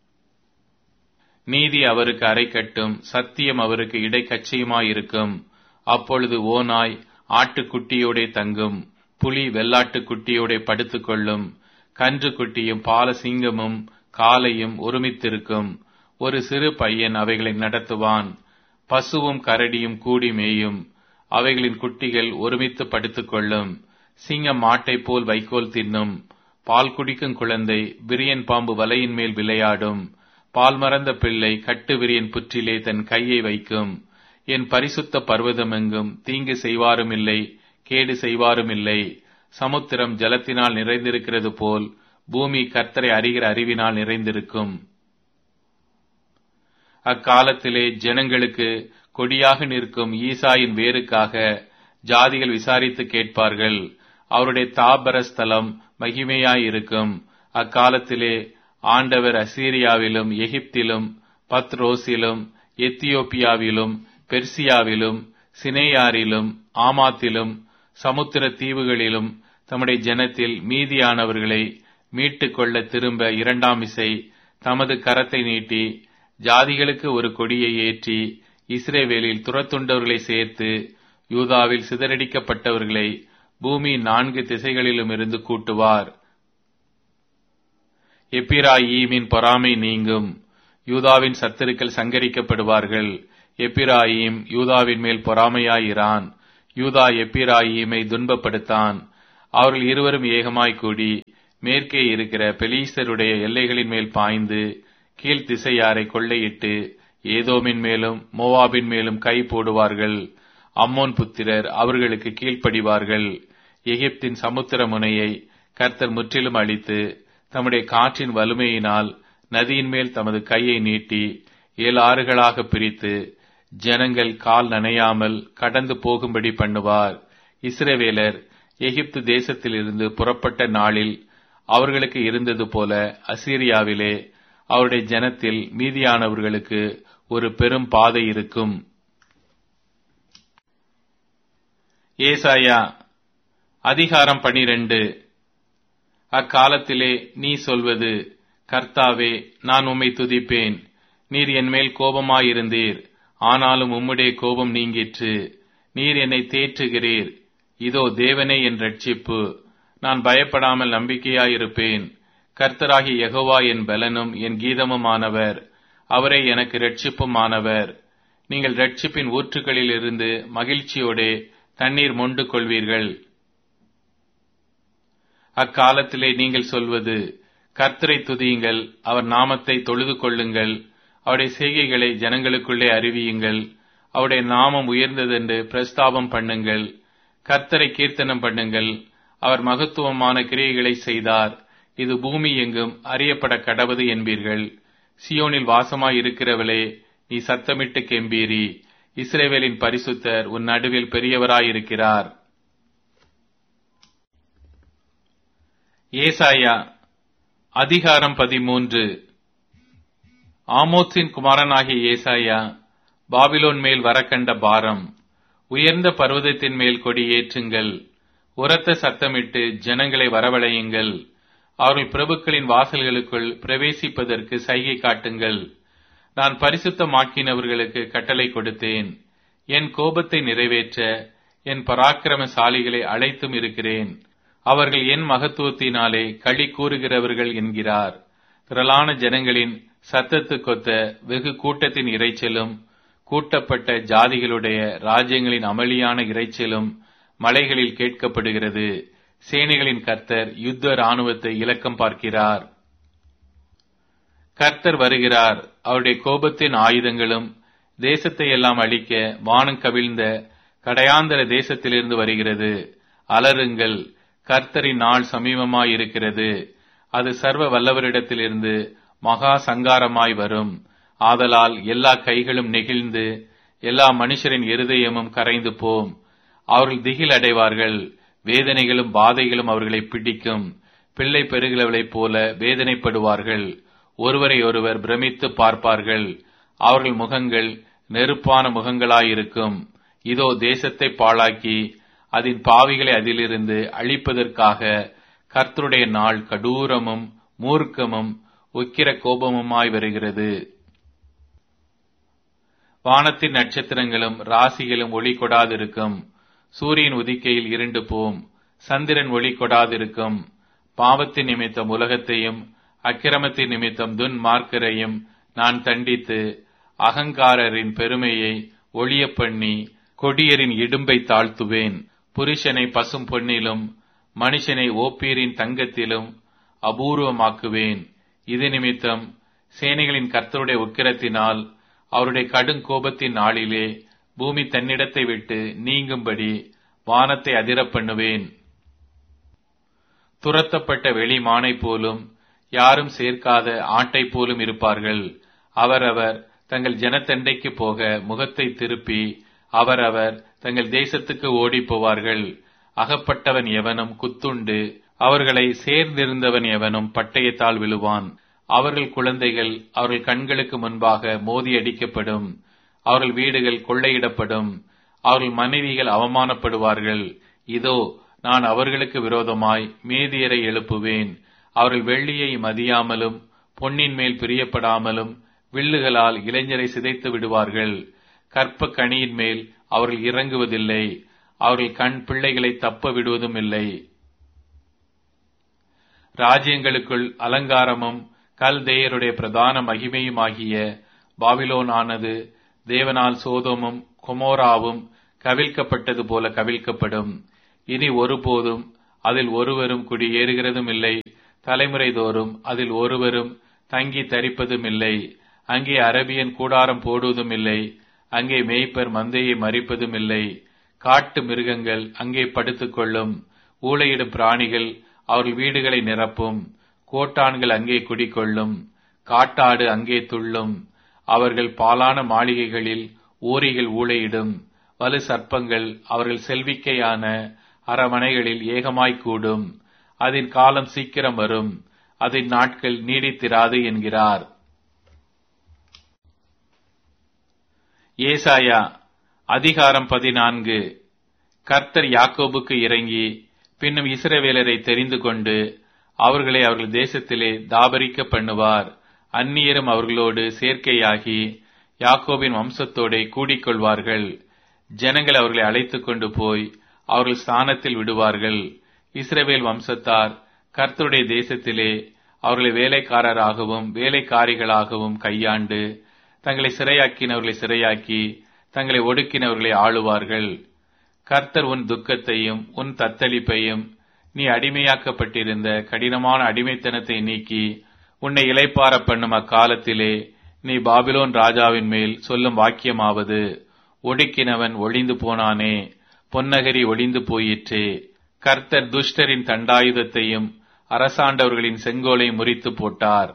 நீதி அவருக்கு அரைக்கட்டும், சத்தியம் அவருக்கு இடைக்கச்சையுமாயிருக்கும். அப்பொழுது ஓநாய் ஆட்டுக்குட்டியோடே தங்கும், புலி வெள்ளாட்டுக்குட்டியோடே படுத்துக் கொள்ளும். கன்று குட்டியும் பால சிங்கமும் காளையும் ஒருமித்திருக்கும். ஒரு சிறு பையன் அவைகளை நடத்துவான். பசுவும் கரடியும் கூடி மேயும். அவைகளின் குட்டிகள் ஒருமித்து படுத்துக் கொள்ளும். சிங்கம் மாட்டை போல் வைக்கோல் தின்னும். பால் குடிக்கும் குழந்தை விரியன் பாம்பு வலையின் மேல் விளையாடும். பால் மறந்த பிள்ளை கட்டு விரியன் புற்றிலே தன் கையை வைக்கும். என் பரிசுத்த பர்வதமெங்கும் தீங்கு செய்வாரும் இல்லை, கேடு செய்வாரும் இல்லை. சமுத்திரம் ஜலத்தினால் நிறைந்திருக்கிறது போல் பூமி கர்த்தரை அறிகிற அறிவினால் நிறைந்திருக்கும். அக்காலத்திலே ஜனங்களுக்கு கொடியாக நிற்கும் ஈசாயின் வேருக்காக ஜாதிகள் விசாரித்து கேட்பார்கள். அவருடைய தாபர ஸ்தலம் மகிமையாயிருக்கும். அக்காலத்திலே ஆண்டவர் அசீரியாவிலும் எகிப்திலும் பத்ரோசிலும் எத்தியோப்பியாவிலும் பெர்சியாவிலும் சினேயாரிலும் ஆமாத்திலும் சமுத்திர தீவுகளிலும் தம்முடைய ஜனத்தில் மீதியானவர்களை மீட்டுக் கொள்ள திரும்ப இரண்டாம் இசை தமது கரத்தை நீட்டி ஜாதிகளுக்கு ஒரு கொடியை ஏற்றி இஸ்ரவேலில் துரத்துண்டவர்களை சேர்த்து யூதாவில் சிதறடிக்கப்பட்டவர்களை பூமியின் 4 திசைகளிலும் இருந்து கூட்டுவார். எப்பிராயீமின் பொறாமை நீங்கும். யூதாவின் சத்துருக்கள் சங்கரிக்கப்படுவார்கள். எப்பிராயீம் யூதாவின் மேல் பொறாமையாயிரான். யூதா எப்பிராயீமை துன்பப்படுத்தான். அவர்கள் இருவரும் ஏகமாய் கூடி மேற்கே இருக்கிற பெலீஸ்தருடைய எல்லைகளின் மேல் பாய்ந்து கீழ் திசையாரை கொள்ளையிட்டு ஏதோமின் மேலும் மோவாபின் மேலும் கை போடுவார்கள். அம்மோன் புத்திரர் அவர்களுக்கு கீழ்ப்படிவார்கள். எகிப்தின் சமுத்திர முனையை கர்த்தர் முற்றிலும் அழித்து தம்முடைய காற்றின் வலுமையினால் நதியின் மேல் தமது கையை நீட்டி 7 ஆறுகளாக பிரித்து ஜனங்கள் கால் நனையாமல் கடந்து போகும்படி பண்ணுவார். இஸ்ரவேலர் எகிப்து தேசத்திலிருந்து புறப்பட்ட நாளில் அவர்களுக்கு இருந்தது போல அசீரியாவிலே அவருடைய ஜனத்தில் மீதியானவர்களுக்கு ஒரு பெரும் பாதை இருக்கும். ஏசாயா அதிகாரம் 12. அக்காலத்திலே நீ சொல்வது, கர்த்தாவே, நான் உம்மை துதிப்பேன். நீர் என்மேல் கோபமாயிருந்தீர், ஆனாலும் உம்முடைய கோபம் நீங்கிற்று. நீர் என்னை தேற்றுகிறீர். இதோ தேவனே என் இரட்சிப்பு. நான் பயப்படாமல் நம்பிக்கையாயிருப்பேன். கர்த்தராகிய யெகோவா என் பலனும் என் கீதமுமானவர். அவரே எனக்கு இரட்சிப்புமானவர். நீங்கள் இரட்சிப்பின் ஊற்றுகளிலிருந்து மகிழ்ச்சியோடே தண்ணீர் மொண்டு கொள்வீர்கள். அக்காலத்திலே நீங்கள் சொல்வது, கர்த்தரை துதியுங்கள், அவர் நாமத்தை தொழுது கொள்ளுங்கள், அவருடைய செய்கைகளை ஜனங்களுக்குள்ளே அறிவியுங்கள், அவருடைய நாமம் உயர்ந்ததென்று பிரஸ்தாபம் பண்ணுங்கள், கர்த்தரை கீர்த்தனம் பண்ணுங்கள். அவர் மகத்துவமான கிரியைகளை செய்தார், இது பூமி எங்கும் அறியப்பட கடவது என்பீர்கள். சியோனில் வாசமாய் இருக்கிறவளே, நீ சத்தமிட்டு கெம்பீரி. இஸ்ரவேலின் பரிசுத்தர் உன் நடுவில் பெரியவராயிருக்கிறார். ஏசாயா அதிகாரம் 13. ஆமோத்சின் குமாரனாகிய ஏசாயா பாபிலோன் மேல் வரக்கண்ட பாரம். உயர்ந்த பர்வதத்தின் மேல் கொடி ஏற்றுங்கள், உரத்த சத்தமிட்டு ஜனங்களை வரவழையுங்கள். அவர்கள் பிரபுக்களின் வாசல்களுக்குள் பிரவேசிப்பதற்கு சைகை காட்டுங்கள். நான் பரிசுத்தமாக்கினவர்களுக்கு கட்டளை கொடுத்தேன். என் கோபத்தை நிறைவேற்ற என் பராக்கிரமசாலிகளை அழைத்தும் இருக்கிறேன். அவர்கள் என் மகத்துவத்தினாலே களி கூறுகிறவர்கள் என்கிறார். திரளான ஜனங்களின் சத்தத்துக்கொத்த வெகு கூட்டத்தின் இரைச்சலும், கூட்டப்பட்ட ஜாதிகளுடைய ராஜ்யங்களின் அமளியான இரைச்சலும் மலைகளில் கேட்கப்படுகிறது. சேனைகளின் கர்த்தர் யுத்த இராணுவத்தை இலக்கம் பார்க்கிறார். கர்த்தர் வருகிறார். அவருடைய கோபத்தின் ஆயுதங்களும் தேசத்தை எல்லாம் அழிக்க வானம் கவிழ்ந்த கடையாந்தர தேசத்திலிருந்து வருகிறது. அலறுங்கள், கர்த்தரின் நாள் சமீபமாயிருக்கிறது. அது சர்வ வல்லவரிடத்திலிருந்து மகா சங்காரமாய் வரும். ஆதலால் எல்லா கைகளும் நெகிழ்ந்து எல்லா மனுஷரின் இருதயமும் கரைந்து போம். அவர்கள் திகில் அடைவார்கள். வேதனைகளும் பாதைகளும் அவர்களை பிடிக்கும். பிள்ளை பெறுகிறவளைப் போல வேதனைப்படுவார்கள். ஒருவரை ஒருவர் பிரமித்து பார்ப்பார்கள். அவர்கள் முகங்கள் நெருப்பான முகங்களாயிருக்கும். இதோ தேசத்தை பாழாக்கி அதன் பாவிகளை அதிலிருந்து அழிப்பதற்காக கர்த்தருடைய நாள் கடூரமும் மூர்க்கமும் உக்கிர கோபமுமாய் வருகிறது. வானத்தின் நட்சத்திரங்களும் ராசிகளும் ஒளி கொடாதிருக்கும். சூரியன் உதிக்கையில் இருண்டு போம். சந்திரன் ஒளி கொடாதிருக்கும். பாவத்தின் நிமித்தம் உலகத்தையும் அக்கிரமத்தின் நிமித்தம் துன்மார்க்கரையும் நான் தண்டித்து அகங்காரரின் பெருமையை ஒளிய பண்ணி கொடியரின் இடும்பை தாழ்த்துவேன். புருஷனை பசும் பொன்னிலும் மனுஷனை ஓப்பீரின் தங்கத்திலும் அபூர்வமாக்குவேன். இது நிமித்தம் சேனைகளின் கர்த்தருடைய உக்கிரத்தினால் அவருடைய கடும் கோபத்தின் நாளிலே பூமி தன்னிடத்தை விட்டு நீங்கும்படி வானத்தை அதிரப் பண்ணுவேன். துரத்தப்பட்ட வெளி மானை போலும் யாரும் சேர்க்காத ஆட்டை போலும் இருப்பார்கள். அவரவர் தங்கள் ஜனத்தண்டைக்கு போக முகத்தை திருப்பி அவரவர் தங்கள் தேசத்துக்கு ஓடி போவார்கள். அகப்பட்டவன் எவனும் குத்துண்டு அவர்களை சேர்ந்திருந்தவன் எவனும் பட்டயத்தால் விழுவான். அவர்கள் குழந்தைகள் அவர்கள் கண்களுக்கு முன்பாக மோதியடிக்கப்படும். அவர்கள் வீடுகள் கொள்ளையிடப்படும். அவர்கள் மனைவிகள் அவமானப்படுவார்கள். இதோ, நான் அவர்களுக்கு விரோதமாய் மேதியரை எழுப்புவேன். அவர்கள் வெள்ளியை மதியாமலும் பொன்னின் மேல் பிரியப்படாமலும் வில்லுகளால் இளைஞரை சிதைத்து விடுவார்கள். கற்ப கனியின் மேல் அவர்கள் இறங்குவதில்லை. அவர்கள் கண் பிள்ளைகளை தப்ப விடுவதும் இல்லை. ராஜ்யங்களுக்குள் அலங்காரமும் கல்தேயருடைய பிரதான மகிமையுமாகிய பாபிலோன் ஆனது தேவனால் சோதோமும் கொமோராவும் கவிழ்க்கப்பட்டது போல கவிழ்க்கப்படும். இனி ஒருபோதும் அதில் ஒருவரும் குடியேறுகிறதும் இல்லை. தலைமுறை தோறும் அதில் ஒருவரும் தங்கி தரிப்பதும் இல்லை. அங்கே அரபியன் கூடாரம் போடுவதும் இல்லை. அங்கே மேய்ப்பர் மந்தையை மறிப்பதும் இல்லை. காட்டு மிருகங்கள் அங்கே படுத்துக் கொள்ளும். ஊளையிடும் பிராணிகள் அவர்கள் வீடுகளை நிரப்பும். கோட்டான்கள் அங்கே குடிக்கொள்ளும். காட்டாடு அங்கே துள்ளும். அவர்கள் பாலான மாளிகைகளில் ஊரிகள் ஊளையிடும். வலு சர்ப்பங்கள் அவர்கள் செல்விக்கையான அரமனைகளில் ஏகமாய்க்கூடும். அதன் காலம் சீக்கிரம் வரும், அதன் நாட்கள் நீடித்திராது என்கிறார். ஏசாயா அதிகாரம் 14. கர்த்தர் யாக்கோபுக்கு இறங்கி பின்னும் இஸ்ரவேலரை தெரிந்து கொண்டு அவர்களை அவர்கள் தேசத்திலே தாபரிக்க பண்ணுவார். அந்நியரும் அவர்களோடு சேர்க்கையாகி யாக்கோபின் வம்சத்தோடே கூடிக்கொள்வார்கள். ஜனங்கள் அவர்களை அழைத்துக் கொண்டு போய் அவர்கள் ஸ்தானத்தில் விடுவார்கள். இஸ்ரவேல் வம்சத்தார் கர்த்தருடைய தேசத்திலே அவர்களை வேலைக்காரராகவும் வேலைக்காரிகளாகவும் கையாண்டு தங்களை சிறையாக்கினவர்களை சிறையாக்கி தங்களை ஒடுக்கினவர்களை ஆளுவார்கள். கர்த்தர் உன் துக்கத்தையும் உன் தத்தளிப்பையும் நீ அடிமையாக்கப்பட்டிருந்த கடினமான அடிமைத்தனத்தை நீக்கி உன்னை இளைப்பார பண்ணும் அக்காலத்திலே நீ பாபிலோன் ராஜாவின் மேல் சொல்லும் வாக்கியமாவது, ஒடுக்கினவன் ஒளிந்து போனானே, பொன்னகரி ஒளிந்து போயிற்றே. கர்த்தர் துஷ்டரின் தண்டாயுதத்தையும் அரசாண்டவர்களின் செங்கோலை முறித்து போட்டார்.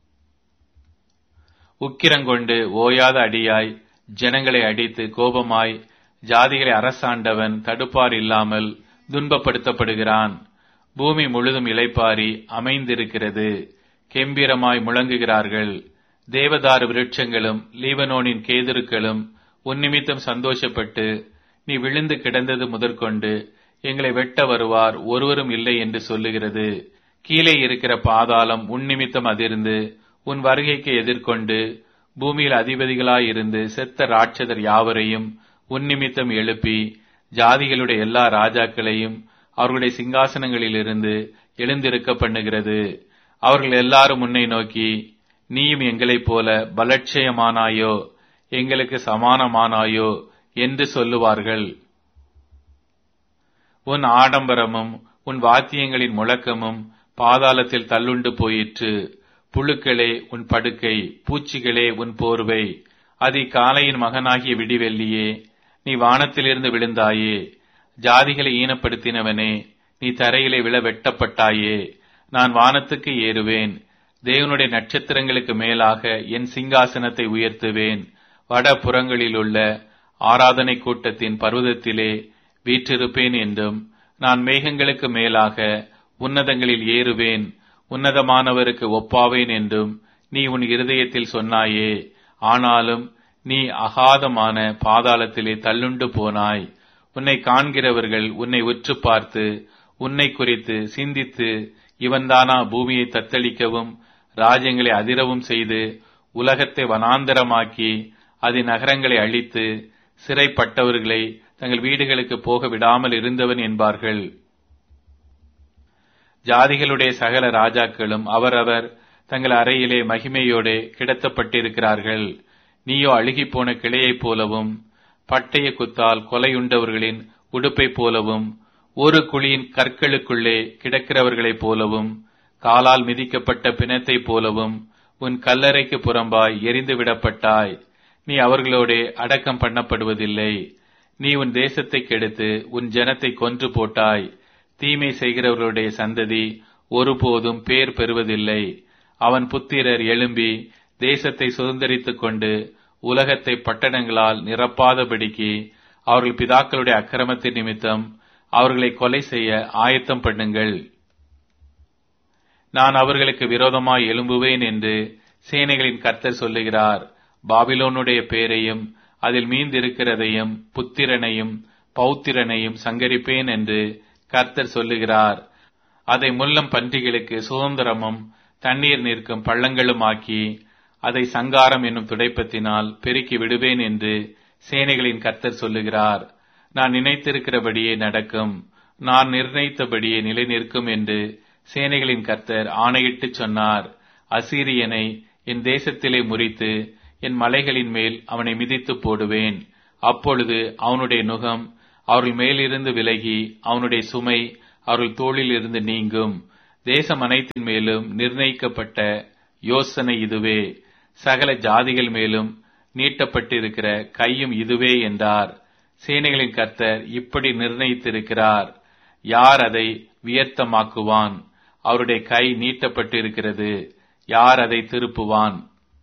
உக்கிரங்கொண்டு ஓயாத அடியாய் ஜனங்களை அடித்து கோபமாய் ஜாதிகளை அரசாண்டவன் தடுப்பார் இல்லாமல் துன்பப்படுத்தப்படுகிறான். பூமி முழுதும் இளைப்பாரி அமைந்திருக்கிறது. கெம்பீரமாய் முழங்குகிறார்கள். தேவதாரு விருட்சங்களும் லீபனோனின் கேதுருக்களும் உன் நிமித்தம் சந்தோஷப்பட்டு, நீ விழுந்து கிடந்தது முதற்கொண்டு எங்களை வெட்ட வருவார் ஒருவரும் இல்லை என்று சொல்லுகிறது. கீழே இருக்கிற பாதாளம் உன் நிமித்தம் அதிர்ந்து உன் வருகைக்கு எதிர்கொண்டு பூமியில் அதிபதிகளாயிருந்து செத்த ராட்சதர் யாவரையும் உன் நிமித்தம் எழுப்பி ஜாதிகளுடைய எல்லா ராஜாக்களையும் அவர்களுடைய சிங்காசனங்களிலிருந்து எழுந்திருக்க பண்ணுகிறது. அவர்கள் எல்லாரும் உன்னை நோக்கி, நீயும் எங்களைப் போல பலட்சயமானாயோ, எங்களுக்கு சமானமானாயோ என்று சொல்லுவார்கள். உன் ஆடம்பரமும் உன் வாத்தியங்களின் முழக்கமும் பாதாளத்தில் தள்ளுண்டு போயிற்று. புழுக்களே உன் படுக்கை, பூச்சிகளே உன் போர்வை. அதிகாலையின் மகனாகிய விடிவெள்ளியே, நீ வானத்திலிருந்து விழுந்தாயே. ஜாதிகளை ஈனப்படுத்தினவனே, நீ தரையிலே விழ வெட்டப்பட்டாயே. நான் வானத்துக்கு ஏறுவேன், தேவனுடைய நட்சத்திரங்களுக்கு மேலாக என் சிங்காசனத்தை உயர்த்துவேன். வட புறங்களிலுள்ள ஆராதனை கூட்டத்தின் பர்வதத்திலே வீற்றிருப்பேன் என்றும், நான் மேகங்களுக்கு மேலாக உன்னதங்களில் ஏறுவேன், உன்னதமானவருக்கு ஒப்பாவேன் என்றும் நீ உன் இருதயத்தில் சொன்னாயே. ஆனாலும் நீ அகாதமான பாதாளத்திலே தள்ளுண்டு போனாய். உன்னை காண்கிறவர்கள் உன்னை உற்று பார்த்து உன்னை குறித்து சிந்தித்து, இவன்தானா பூமியை தத்தளிக்கவும் ராஜ்யங்களை அதிரவும் செய்து உலகத்தை வனாந்தரமாக்கி அதன் நகரங்களை அழித்து சிறைப்பட்டவர்களை தங்கள் வீடுகளுக்கு போக விடாமல் இருந்தவன் என்பார்கள். ஜாதிகளுடைய சகல ராஜாக்களும் அவரவர் தங்கள் அறையிலே மகிமையோடு கிடத்தப்பட்டிருக்கிறார்கள். நீயோ அழுகிப்போன கிளையைப் போலவும் பட்டய குத்தால் கொலையுண்டவர்களின் உடுப்பைப் போலவும் ஒரு குழியின் கற்களுக்குள்ளே கிடக்கிறவர்களைப் போலவும் காலால் மிதிக்கப்பட்ட பிணத்தைப் போலவும் உன் கல்லறைக்கு புறம்பாய் எரிந்து விடப்பட்டாய். நீ அவர்களோடே அடக்கம் பண்ணப்படுவதில்லை. நீ உன் தேசத்தை கெடுத்து உன் ஜனத்தை கொன்று போட்டாய். தீமை செய்கிறவர்களுடைய சந்ததி ஒருபோதும் பேர் பெறுவதில்லை. அவன் புத்திரர் எழும்பி தேசத்தை சுதந்தரித்துக் கொண்டு உலகத்தை பட்டணங்களால் நிரப்பாதபடிக்கு அவர்கள் பிதாக்களுடைய அக்கிரமத்தின் நிமித்தம் அவர்களை கொலை செய்ய ஆயத்தம் பண்ணுங்கள். நான் அவர்களுக்கு விரோதமாய் எழும்புவேன் என்று சேனைகளின் கர்த்தர் சொல்லுகிறார். பாபிலோனுடைய பேரையும் அதில் மீந்திருக்கிறதையும் புத்திரனையும் பௌத்திரனையும் சங்கரிப்பேன் என்று கர்த்தர் சொல்லுகிறார். அதை முள்ளம் பன்றிகளுக்கு சுதந்திரமும் தண்ணீர் நிற்கும் பள்ளங்களும் ஆக்கி அதை சங்காரம் என்னும் துடைப்பத்தினால் பெருக்கி விடுவேன் என்று சேனைகளின் கர்த்தர் சொல்லுகிறார். நான் நினைத்திருக்கிறபடியே நடக்கும், நான் நிர்ணயித்தபடியே நிலை நிற்கும் என்று சேனைகளின் கர்த்தர் ஆணையிட்டு சொன்னார். அசீரியனை என் தேசத்திலே முறித்து என் மலைகளின் மேல் அவனை மிதித்து போடுவேன். அப்பொழுது அவனுடைய நுகம் அவர்கள் மேலிருந்து விலகி அவனுடைய சுமை அவர்கள் தோளில் இருந்து நீங்கும். தேசம் அனைத்தின் மேலும் நிர்ணயிக்கப்பட்ட யோசனை இதுவே, சகல ஜாதிகள் மேலும் நீட்டப்பட்டிருக்கிற கையும் இதுவே என்றார். சேனைகளின் கர்த்தர் இப்படி நிர்ணயித்திருக்கிறார். யார் அதை வியர்த்தமாக்குவான்? அவருடைய கை நீட்டப்பட்டிருக்கிறது, யார் அதை திருப்புவான்?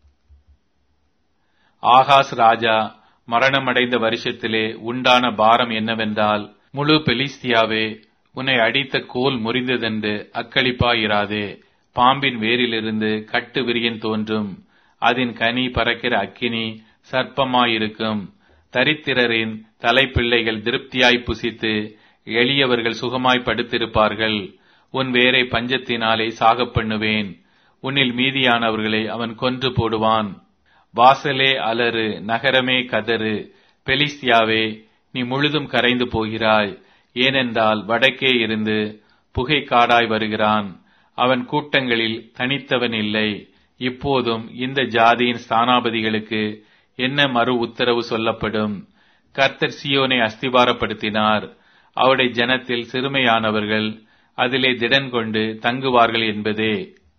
ஆகாஸ் ராஜா மரணமடைந்த வருஷத்திலே உண்டான பாரம் என்னவென்றால், முழு பெலிஸ்தியாவே, உன்னை அடித்த கோல் முறிந்ததென்று அக்களிப்பாயிராதே. பாம்பின் வேரிலிருந்து கட்டு விரியன் தோன்றும், அதன் கனி பறக்கிற அக்கினி சர்ப்பமாயிருக்கும். தரித்திரரின் தலைப்பிள்ளைகள் திருப்தியாய் புசித்து எளியவர்கள் சுகமாய் படுத்திருப்பார்கள். உன் வேரை பஞ்சத்தினாலே சாகப் பண்ணுவேன், உன்னில் மீதியானவர்களை அவன் கொன்று போடுவான். வாசலே அலறு, நகரமே கதறு, பெலிஸ்தியாவே நீ முழுதும் கரைந்து போகிறாய். ஏனென்றால் வடக்கே இருந்து புகைக்காடாய் வருகிறான், அவன் கூட்டங்களில் தனித்தவன் இல்லை. இப்போதும் இந்த ஜாதியின் ஸ்தானாபதிகளுக்கு என்ன மறு உத்தரவு சொல்லப்படும்? கர்த்தர் சீயோனை அஸ்திபாரப்படுத்தினார், அவருடைய ஜனத்தில் சிறுமையானவர்கள் அதிலே திடன் கொண்டு தங்குவார்கள் என்பதே.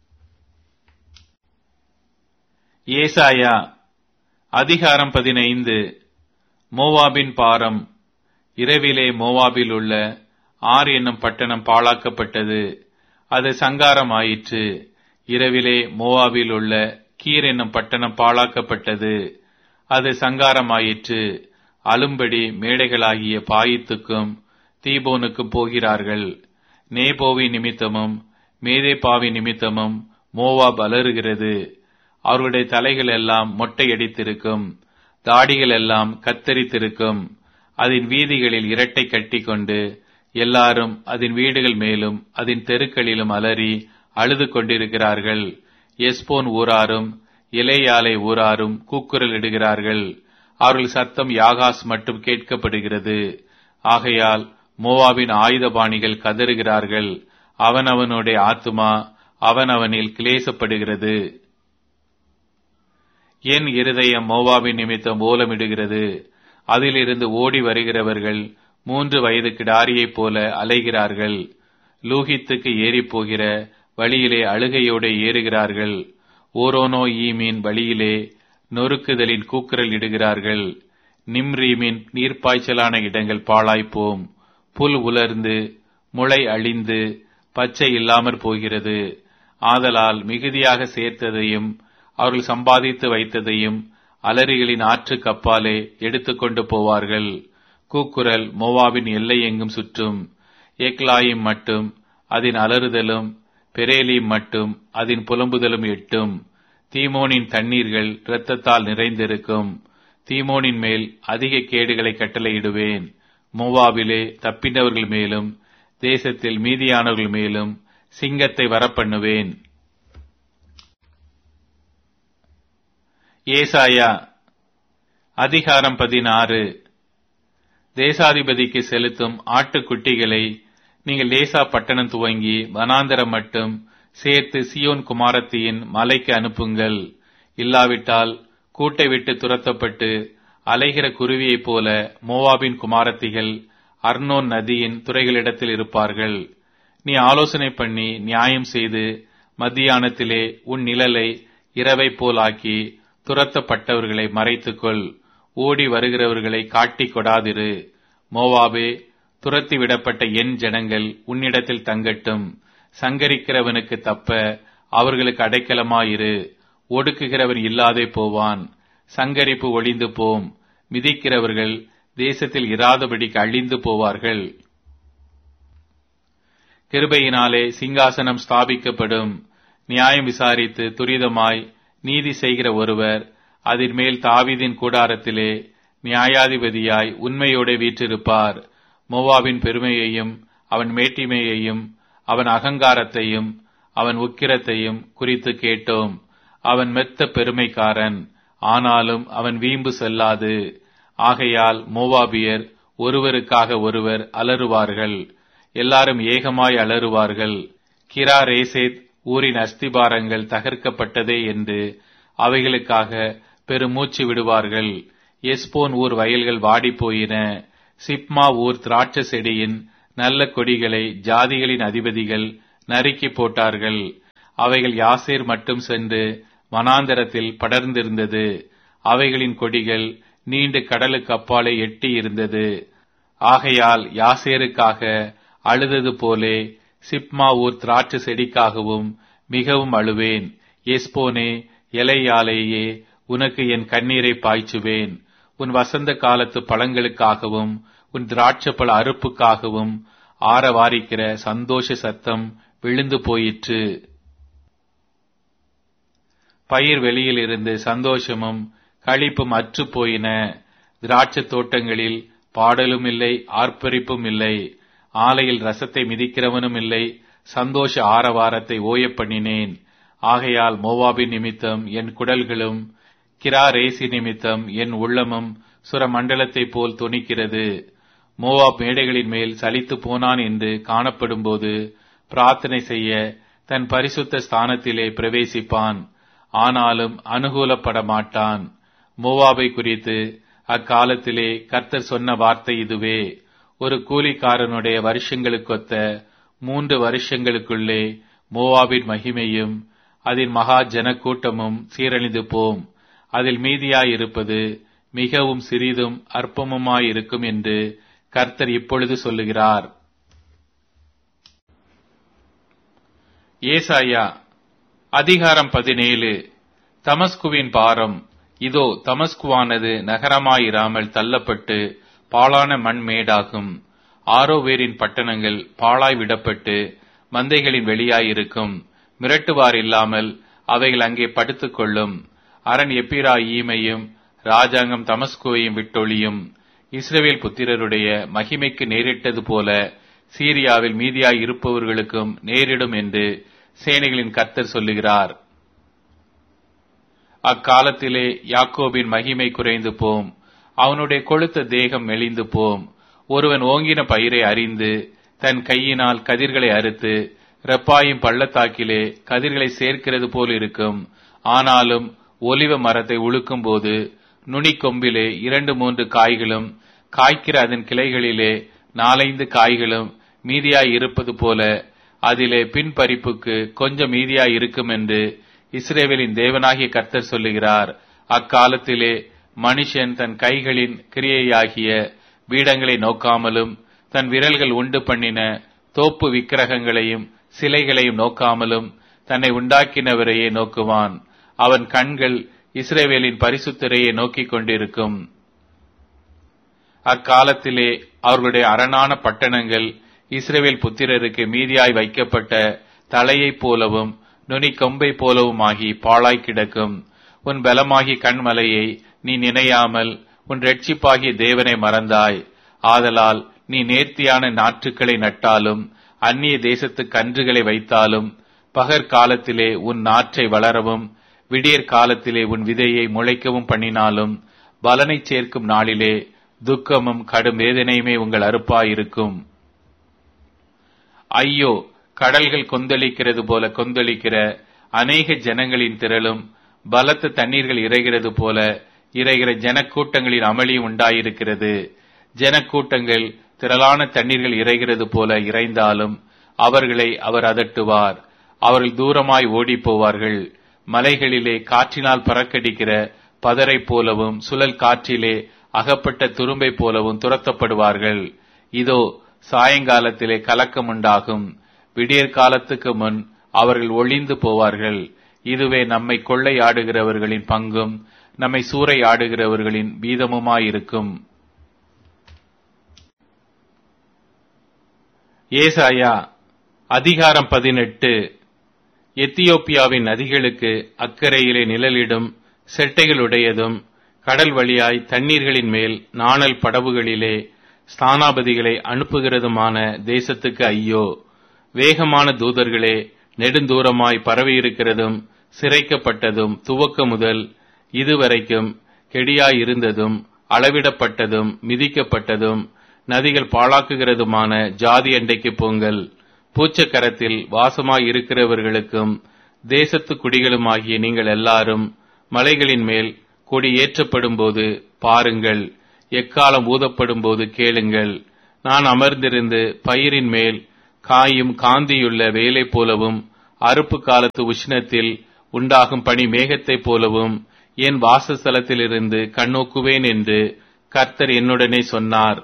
ஏசாயா அதிகாரம் 15. மோவாபின் பாரம். இரவிலே மோவாபில் உள்ள ஆர் என்னும் பட்டணம் பாழாக்கப்பட்டது, அது சங்காரம் ஆயிற்று. இரவிலே மோவாபில் உள்ள கீர் என்னும் பட்டணம் பாழாக்கப்பட்டது, அது சங்காரம் ஆயிற்று. அலும்படி மேடைகளாகிய பாயித்துக்கும் தீபோனுக்கும் போகிறார்கள். நேபோவி நிமித்தமும் மேதேபாவி நிமித்தமும் மோவாப் அலறுகிறது. அவருடைய தலைகள் எல்லாம் மொட்டையடித்திருக்கும், தாடிகள் எல்லாம் கத்தரித்திருக்கும். அதன் வீதிகளில் இரட்டை கட்டி கொண்டு எல்லாரும் அதன் வீடுகள் மேலும் அதன் தெருக்களிலும் அலறி அழுது கொண்டிருக்கிறார்கள். எஸ்போன் ஊராரும் இலேயாலை ஊராரும் கூக்குரல் இடுகிறார்கள். அவர்கள் சத்தம் யாகாஸ் மட்டும் கேட்கப்படுகிறது. ஆகையால் மோவாபின் ஆயுதபாணிகள் கதறுகிறார்கள். அவனவனுடைய ஆத்துமா அவனவனில் கிளேசப்படுகிறது. என் இருதயம் மோவாபின் நிமித்தம் ஓலமிடுகிறது. அதிலிருந்து ஓடி வருகிறவர்கள் 3 வயது கிடாரியைப் போல அலைகிறார்கள். லூகித்துக்கு ஏறி போகிற வழியிலே அழுகையோடு ஏறுகிறார்கள். ஓரோனோ ஈமின் வழியிலே நொறுக்குதலின் கூக்குரல் இடுகிறார்கள். நிம்ரீமின் நீர்ப்பாய்ச்சலான இடங்கள் பாழாய்ப்போம். புல் உலர்ந்து முளை அழிந்து பச்சை இல்லாமற் போகிறது. ஆதலால் மிகுதியாக சேர்த்ததையும் அவர்கள் சம்பாதித்து வைத்ததையும் அலரிகளின் ஆற்று கப்பாலே எடுத்துக்கொண்டு போவார்கள். கூக்குரல் மோவாபின் எல்லை எங்கும் சுற்றும். ஏக்லாயும் மட்டும் அதன் அலறுதலும், பெரேலீம் மட்டும் அதன் புலம்புதலும் எட்டும். தீமோனின் தண்ணீர்கள் இரத்தத்தால் நிறைந்திருக்கும். தீமோனின் மேல் அதிக கேடுகளை கட்டளையிடுவேன். மோவாபிலே தப்பினவர்கள் மேலும் தேசத்தில் மீதியானவர்கள் மேலும் சிங்கத்தை வரப்பண்ணுவேன். ஏசாயா அதிகாரம் 16. தேசாதிபதிக்கு செலுத்தும் ஆட்டுக்குட்டிகளை நீங்கள் லேசா பட்டணம் துவங்கி வனாந்தரம் மட்டும் சேர்த்து சியோன் குமாரத்தியின் மலைக்கு அனுப்புங்கள். இல்லாவிட்டால் கூட்டை விட்டு துரத்தப்பட்டு அலைகிற குருவியைப் போல மோவாபின் குமாரத்திகள் அர்னோன் நதியின் துறைகளிடத்தில் இருப்பார்கள். நீ ஆலோசனை பண்ணி நியாயம் செய்து மத்தியானத்திலே உன் நிழலை இரவை போலாக்கி துரத்தப்பட்டவர்களை மறைத்துக்கொள். ஓடி வருகிறவர்களை காட்டிக் கொடாதிரு. மோவாபே, துரத்தி விடப்பட்ட என் ஜனங்கள் உன்னிடத்தில் தங்கட்டும். சங்கரிக்கிறவனுக்கு தப்ப அவர்களுக்கு அடைக்கலமாயிரு. ஒடுக்குகிறவன் இல்லாதே போவான். சங்கரிப்பு ஒளிந்து போம். மிதிக்கிறவர்கள் தேசத்தில் இராதபடிக்கு அழிந்து போவார்கள். கிருபையினாலே சிங்காசனம் ஸ்தாபிக்கப்படும். நியாயம் விசாரித்து துரிதமாய் நீதி செய்கிற ஒருவர் அதன் மேல் தாவீதின் கூடாரத்திலே நியாயாதிபதியாய் உண்மையோடு வீற்றிருப்பார். மோவாபின் பெருமையையும் அவன் மேட்டிமையையும் அவன் அகங்காரத்தையும் அவன் உக்கிரத்தையும் குறித்து கேட்டோம். அவன் மெத்த பெருமைக்காரன், ஆனாலும் அவன் வீம்பு செல்லாது. ஆகையால் மோவாபியர் ஒருவருக்காக ஒருவர் அலறுவார்கள். எல்லாரும் ஏகமாய் அலறுவார்கள். கிராரேசேத் ஊரின் அஸ்திபாரங்கள் தகர்க்கப்பட்டதே என்று அவைகளுக்காக பெருமூச்சு விடுவார்கள். எஸ்போன் ஊர் வயல்கள் வாடிப்போயின. சிப்மா ஊர் திராட்சை செடியின் நல்ல கொடிகளை ஜாதிகளின் அதிபதிகள் நறுக்கி போட்டார்கள். அவைகள் யாசேர் மட்டும் சென்று வனாந்தரத்தில் படர்ந்திருந்தது. அவைகளின் கொடிகள் நீண்டு கடலுக்கு அப்பாலே எட்டி இருந்தது. ஆகையால் யாசேருக்காக அழுதது போலே சிப்மா ஊர் திராட்சை செடிக்காகவும் மிகவும் அழுவேன். எஸ்போனே, எலையாலேயே உனக்கு என் கண்ணீரை பாய்ச்சுவேன். உன் வசந்த காலத்து பழங்களுக்காகவும் உன் திராட்சை பழ அறுப்புக்காகவும் ஆரவாரிக்கிற சந்தோஷ சத்தம் விழுந்து போயிற்று. பயிர் வெளியில் இருந்து சந்தோஷமும் களிப்பும் அற்று போயின. திராட்சை தோட்டங்களில் பாடலும் இல்லை, ஆர்ப்பரிப்பும் இல்லை. ஆலையில் ரசத்தை மிதிக்கிறவனும் இல்லை. சந்தோஷ ஆரவாரத்தை ஓய பண்ணினேன். ஆகையால் மோவாபின் நிமித்தம் என் குடல்களும் கிராரேசி நிமித்தம் என் உள்ளமும் சுரமண்டலத்தை போல் தொனிக்கிறது. மோவாப் மேடைகளின் மேல் சலித்து போனான் என்று காணப்படும்போது பிரார்த்தனை செய்ய தன் பரிசுத்த ஸ்தானத்திலே பிரவேசிப்பான். ஆனாலும் அனுகூலப்பட மாட்டான். மோவாபை குறித்து அக்காலத்திலே கர்த்தர் சொன்ன வார்த்தை இதுவே: ஒரு கூலிக்காரனுடைய வருஷங்களுக்கொத்த 3 வருஷங்களுக்குள்ளே மோவாபின் மகிமையும் அதன் மகா ஜனக்கூட்டமும் சீரழிந்து போம். அதில் மீதியாயிருப்பது மிகவும் சிறிதும் அற்பமுமாயிருக்கும் என்று கர்த்தர் இப்பொழுது சொல்லுகிறார். ஏசாயா அதிகாரம் 17. தமஸ்குவின் பாரம். இதோ, தமஸ்குவானது நகரமாயிராமல் தள்ளப்பட்டு பாழான மண்மேடாகும். ஆரோவேரின் பட்டணங்கள் பாழாய் விடப்பட்டு மந்தைகளின் வெளியாயிருக்கும். மிரட்டுவார் இல்லாமல் அவைகள் அங்கே படுத்துக் கொள்ளும். அரண் எப்பிராயீமையும் ராஜாங்கம் தமஸ்குவையும் விட்டொழியும். இஸ்ரவேல் புத்திரருடைய மகிமைக்கு நேரிட்டது போல சீரியாவில் மீதியாய் இருப்பவர்களுக்கும் நேரிடும் என்று சேனைகளின் கர்த்தர் சொல்லுகிறார். அக்காலத்திலே யாக்கோபின் மகிமை குறைந்து போம். அவனுடைய கொழுத்த தேகம் மெலிந்து போம். ஒருவன் ஓங்கின பயிரை அறிந்து தன் கையினால் கதிர்களை அறுத்து ரெப்பாயும் பள்ளத்தாக்கிலே கதிர்களை சேர்க்கிறது போல் இருக்கும். ஆனாலும் ஒலிவ மரத்தை உழுக்கும் போது நுனிக்கொம்பிலே 2-3 காய்களும் காய்க்கிற அதன் கிளைகளிலே 4-5 காய்களும் மீதியாய் இருப்பது போல அதிலே பின்பறிப்புக்கு கொஞ்சம் மீதியாய் இருக்கும் என்று இஸ்ரவேலின் தேவனாகிய கர்த்தர் சொல்லுகிறார். அக்காலத்திலே மனுஷன் தன் கைகளின் கிரியையாகிய பீடங்களை நோக்காமலும் தன் விரல்கள் உண்டு பண்ணின தோப்பு விக்கிரகங்களையும் சிலைகளையும் நோக்காமலும் தன்னை உண்டாக்கினவரையே நோக்குவான். அவன் கண்கள் இஸ்ரவேலின் பரிசுத்தரையே நோக்கிக் கொண்டிருக்கும். அக்காலத்திலே அவர்களுடைய அரணான பட்டணங்கள் இஸ்ரவேல் புத்திரருக்கு மீதியாய் வைக்கப்பட்ட தலையைப் போலவும் நுனி கொம்பை போலவுமாகி பாழாய் கிடக்கும். உன் பலமாகி கண்மலையை நீ நினையாமல் உன் இரட்சிப்பாகிய தேவனை மறந்தாய். ஆதலால் நீ நேர்த்தியான நாற்றுக்களை நட்டாலும் அந்நிய தேசத்து கன்றுகளை வைத்தாலும் பகற்காலத்திலே உன் நாற்றை வளரவும் விடியற் காலத்திலே உன் விதையை முளைக்கவும் பண்ணினாலும் பலனை சேர்க்கும் நாளிலே துக்கமும் கடும் வேதனையுமே உங்கள் அறுப்பாயிருக்கும். ஐயோ, கடல்கள் கொந்தளிக்கிறது போல கொந்தளிக்கிற அநேக ஜனங்களின் திரளும் பலத்த தண்ணீர்கள் இறைகிறது போல இறைகிற ஜனக்கூட்டங்களின் அமளியும் உண்டாயிருக்கிறது. ஜனக்கூட்டங்கள் திரளான தண்ணீர்கள் இறைகிறது போல இறைந்தாலும் அவர்களை அவர் அதட்டுவார். அவர்கள் தூரமாய் ஓடி போவார்கள். மலைகளிலே காற்றினால் பறக்கடிக்கிற பதரை போலவும் சுழல் காற்றிலே அகப்பட்ட துரும்பை போலவும் துரத்தப்படுவார்கள். இதோ, சாயங்காலத்திலே கலக்கம் உண்டாகும். விடியற் காலத்துக்கு முன் அவர்கள் ஒளிந்து போவார்கள். இதுவே நம்மை கொள்ளையாடுகிறவர்களின் பங்கும் நம்மை சூறையாடுகிறவர்களின் வீதமுமாயிருக்கும். ஏசாயா அதிகாரம் 18. எத்தியோப்பியாவின் நதிகளுக்கு அக்கறையிலே நிழலிடும் செட்டைகளுடையதும் கடல் வழியாய் தண்ணீர்களின் மேல் நாணல் படவுகளிலே ஸ்தானாபதிகளை அனுப்புகிறதுமான தேசத்துக்கு ஐயோ! வேகமான தூதர்களே, நெடுந்தூரமாய் பரவியிருக்கிறதும் சிரைக்கப்பட்டதும் துவக்க முதல் இதுவரைக்கும் கெடியாயிருந்ததும் அளவிடப்பட்டதும் மிதிக்கப்பட்டதும் நதிகள் பாழாக்குகிறதுமான ஜாதி அண்டைக்கு போங்கள். பூச்சக்கரத்தில் வாசமாய் இருக்கிறவர்களுக்கும் தேசத்து குடிகளுமாகிய நீங்கள் எல்லாரும் மலைகளின் மேல் கொடி ஏற்றப்படும் போது பாருங்கள், எக்காலம் ஊதப்படும் போது கேளுங்கள். நான் அமர்ந்திருந்து பயிரின் மேல் காயும் காந்தியுள்ள வேலை போலவும், அறுப்பு காலத்து உஷ்ணத்தில் உண்டாகும் பனி மேகத்தைப் போலவும் என் வாசஸ்தலத்திலிருந்து கண்ணோக்குவேன் என்று கர்த்தர் என்னுடனே சொன்னார்.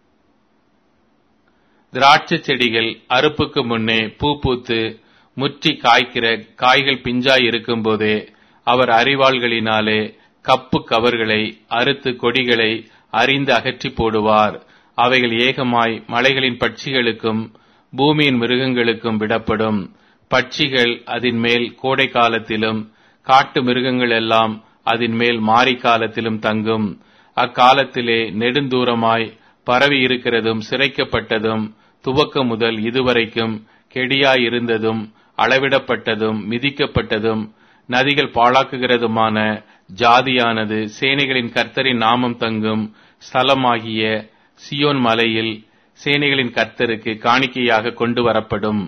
திராட்சை செடிகள் அறுப்புக்கு முன்னே பூ பூத்து முற்றி காய்க்கிற காய்கள் பிஞ்சாய் இருக்கும் போதே அவர் அரிவாள்களினாலே கப்பு கவர்களை அறுத்து கொடிகளை அரிந்து அகற்றி போடுவார். அவைகள் ஏகமாய் மலைகளின் பட்சிகளுக்கும் பூமியின் மிருகங்களுக்கும் விடப்படும். பட்சிகள் அதன் மேல் கோடை காலத்திலும், காட்டு மிருகங்கள் எல்லாம் அதன் மேல் மாரி காலத்திலும் தங்கும். அக்காலத்திலே நெடுந்தூரமாய் பரவி இருக்கிறதும் சிரைக்கப்பட்டதும் துவக்கம் முதல் இதுவரைக்கும் கெடியாயிருந்ததும் அளவிடப்பட்டதும் மிதிக்கப்பட்டதும் நதிகள் பாழாக்குகிறதுமான ஜாதியானது சேனைகளின் கர்த்தரின் நாமம் தங்கும் ஸ்தலமாகிய சியோன் மலையில் சேனைகளின் கர்த்தருக்கு காணிக்கையாக கொண்டு வரப்படும்.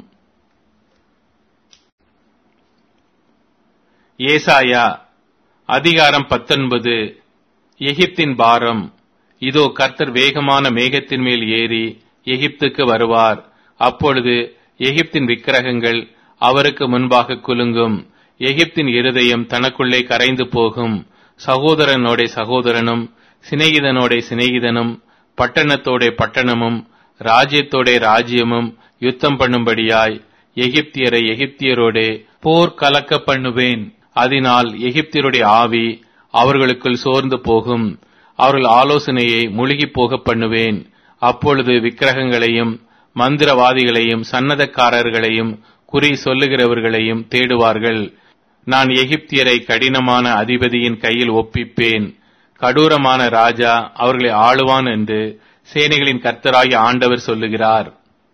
ஏசாயா அதிகாரம் 19. எகிப்தின் பாரம். இதோ கர்த்தர் வேகமான மேகத்தின் மேல் ஏறி எகிப்துக்கு வருவார். அப்பொழுது எகிப்தின் விக்கிரகங்கள் அவருக்கு முன்பாக குலுங்கும். எகிப்தின் இருதயம் தனக்குள்ளே கரைந்து போகும். சகோதரனோட சகோதரனும் சிநேகிதனோட சிநேகிதனும் பட்டணத்தோட பட்டணமும் ராஜ்யத்தோட ராஜ்யமும் யுத்தம் பண்ணும்படியாய் எகிப்தியரை எகிப்தியரோடே போர் கலக்க பண்ணுவேன். அதனால் எகிப்தியருடைய ஆவி அவர்களுக்குள் சோர்ந்து போகும். அவர்கள் ஆலோசனையை முழுகி போக பண்ணுவேன். அப்பொழுது விக்கிரகங்களையும் மந்திரவாதிகளையும் சன்னதக்காரர்களையும் குறி சொல்லுகிறவர்களையும் தேடுவார்கள். நான் எகிப்தியரை கடினமான அதிபதியின் கையில் ஒப்பிப்பேன். கடூரமான ராஜா அவர்களை ஆளுவான் என்று சேனைகளின் கர்த்தராகிய ஆண்டவர் சொல்லுகிறார்.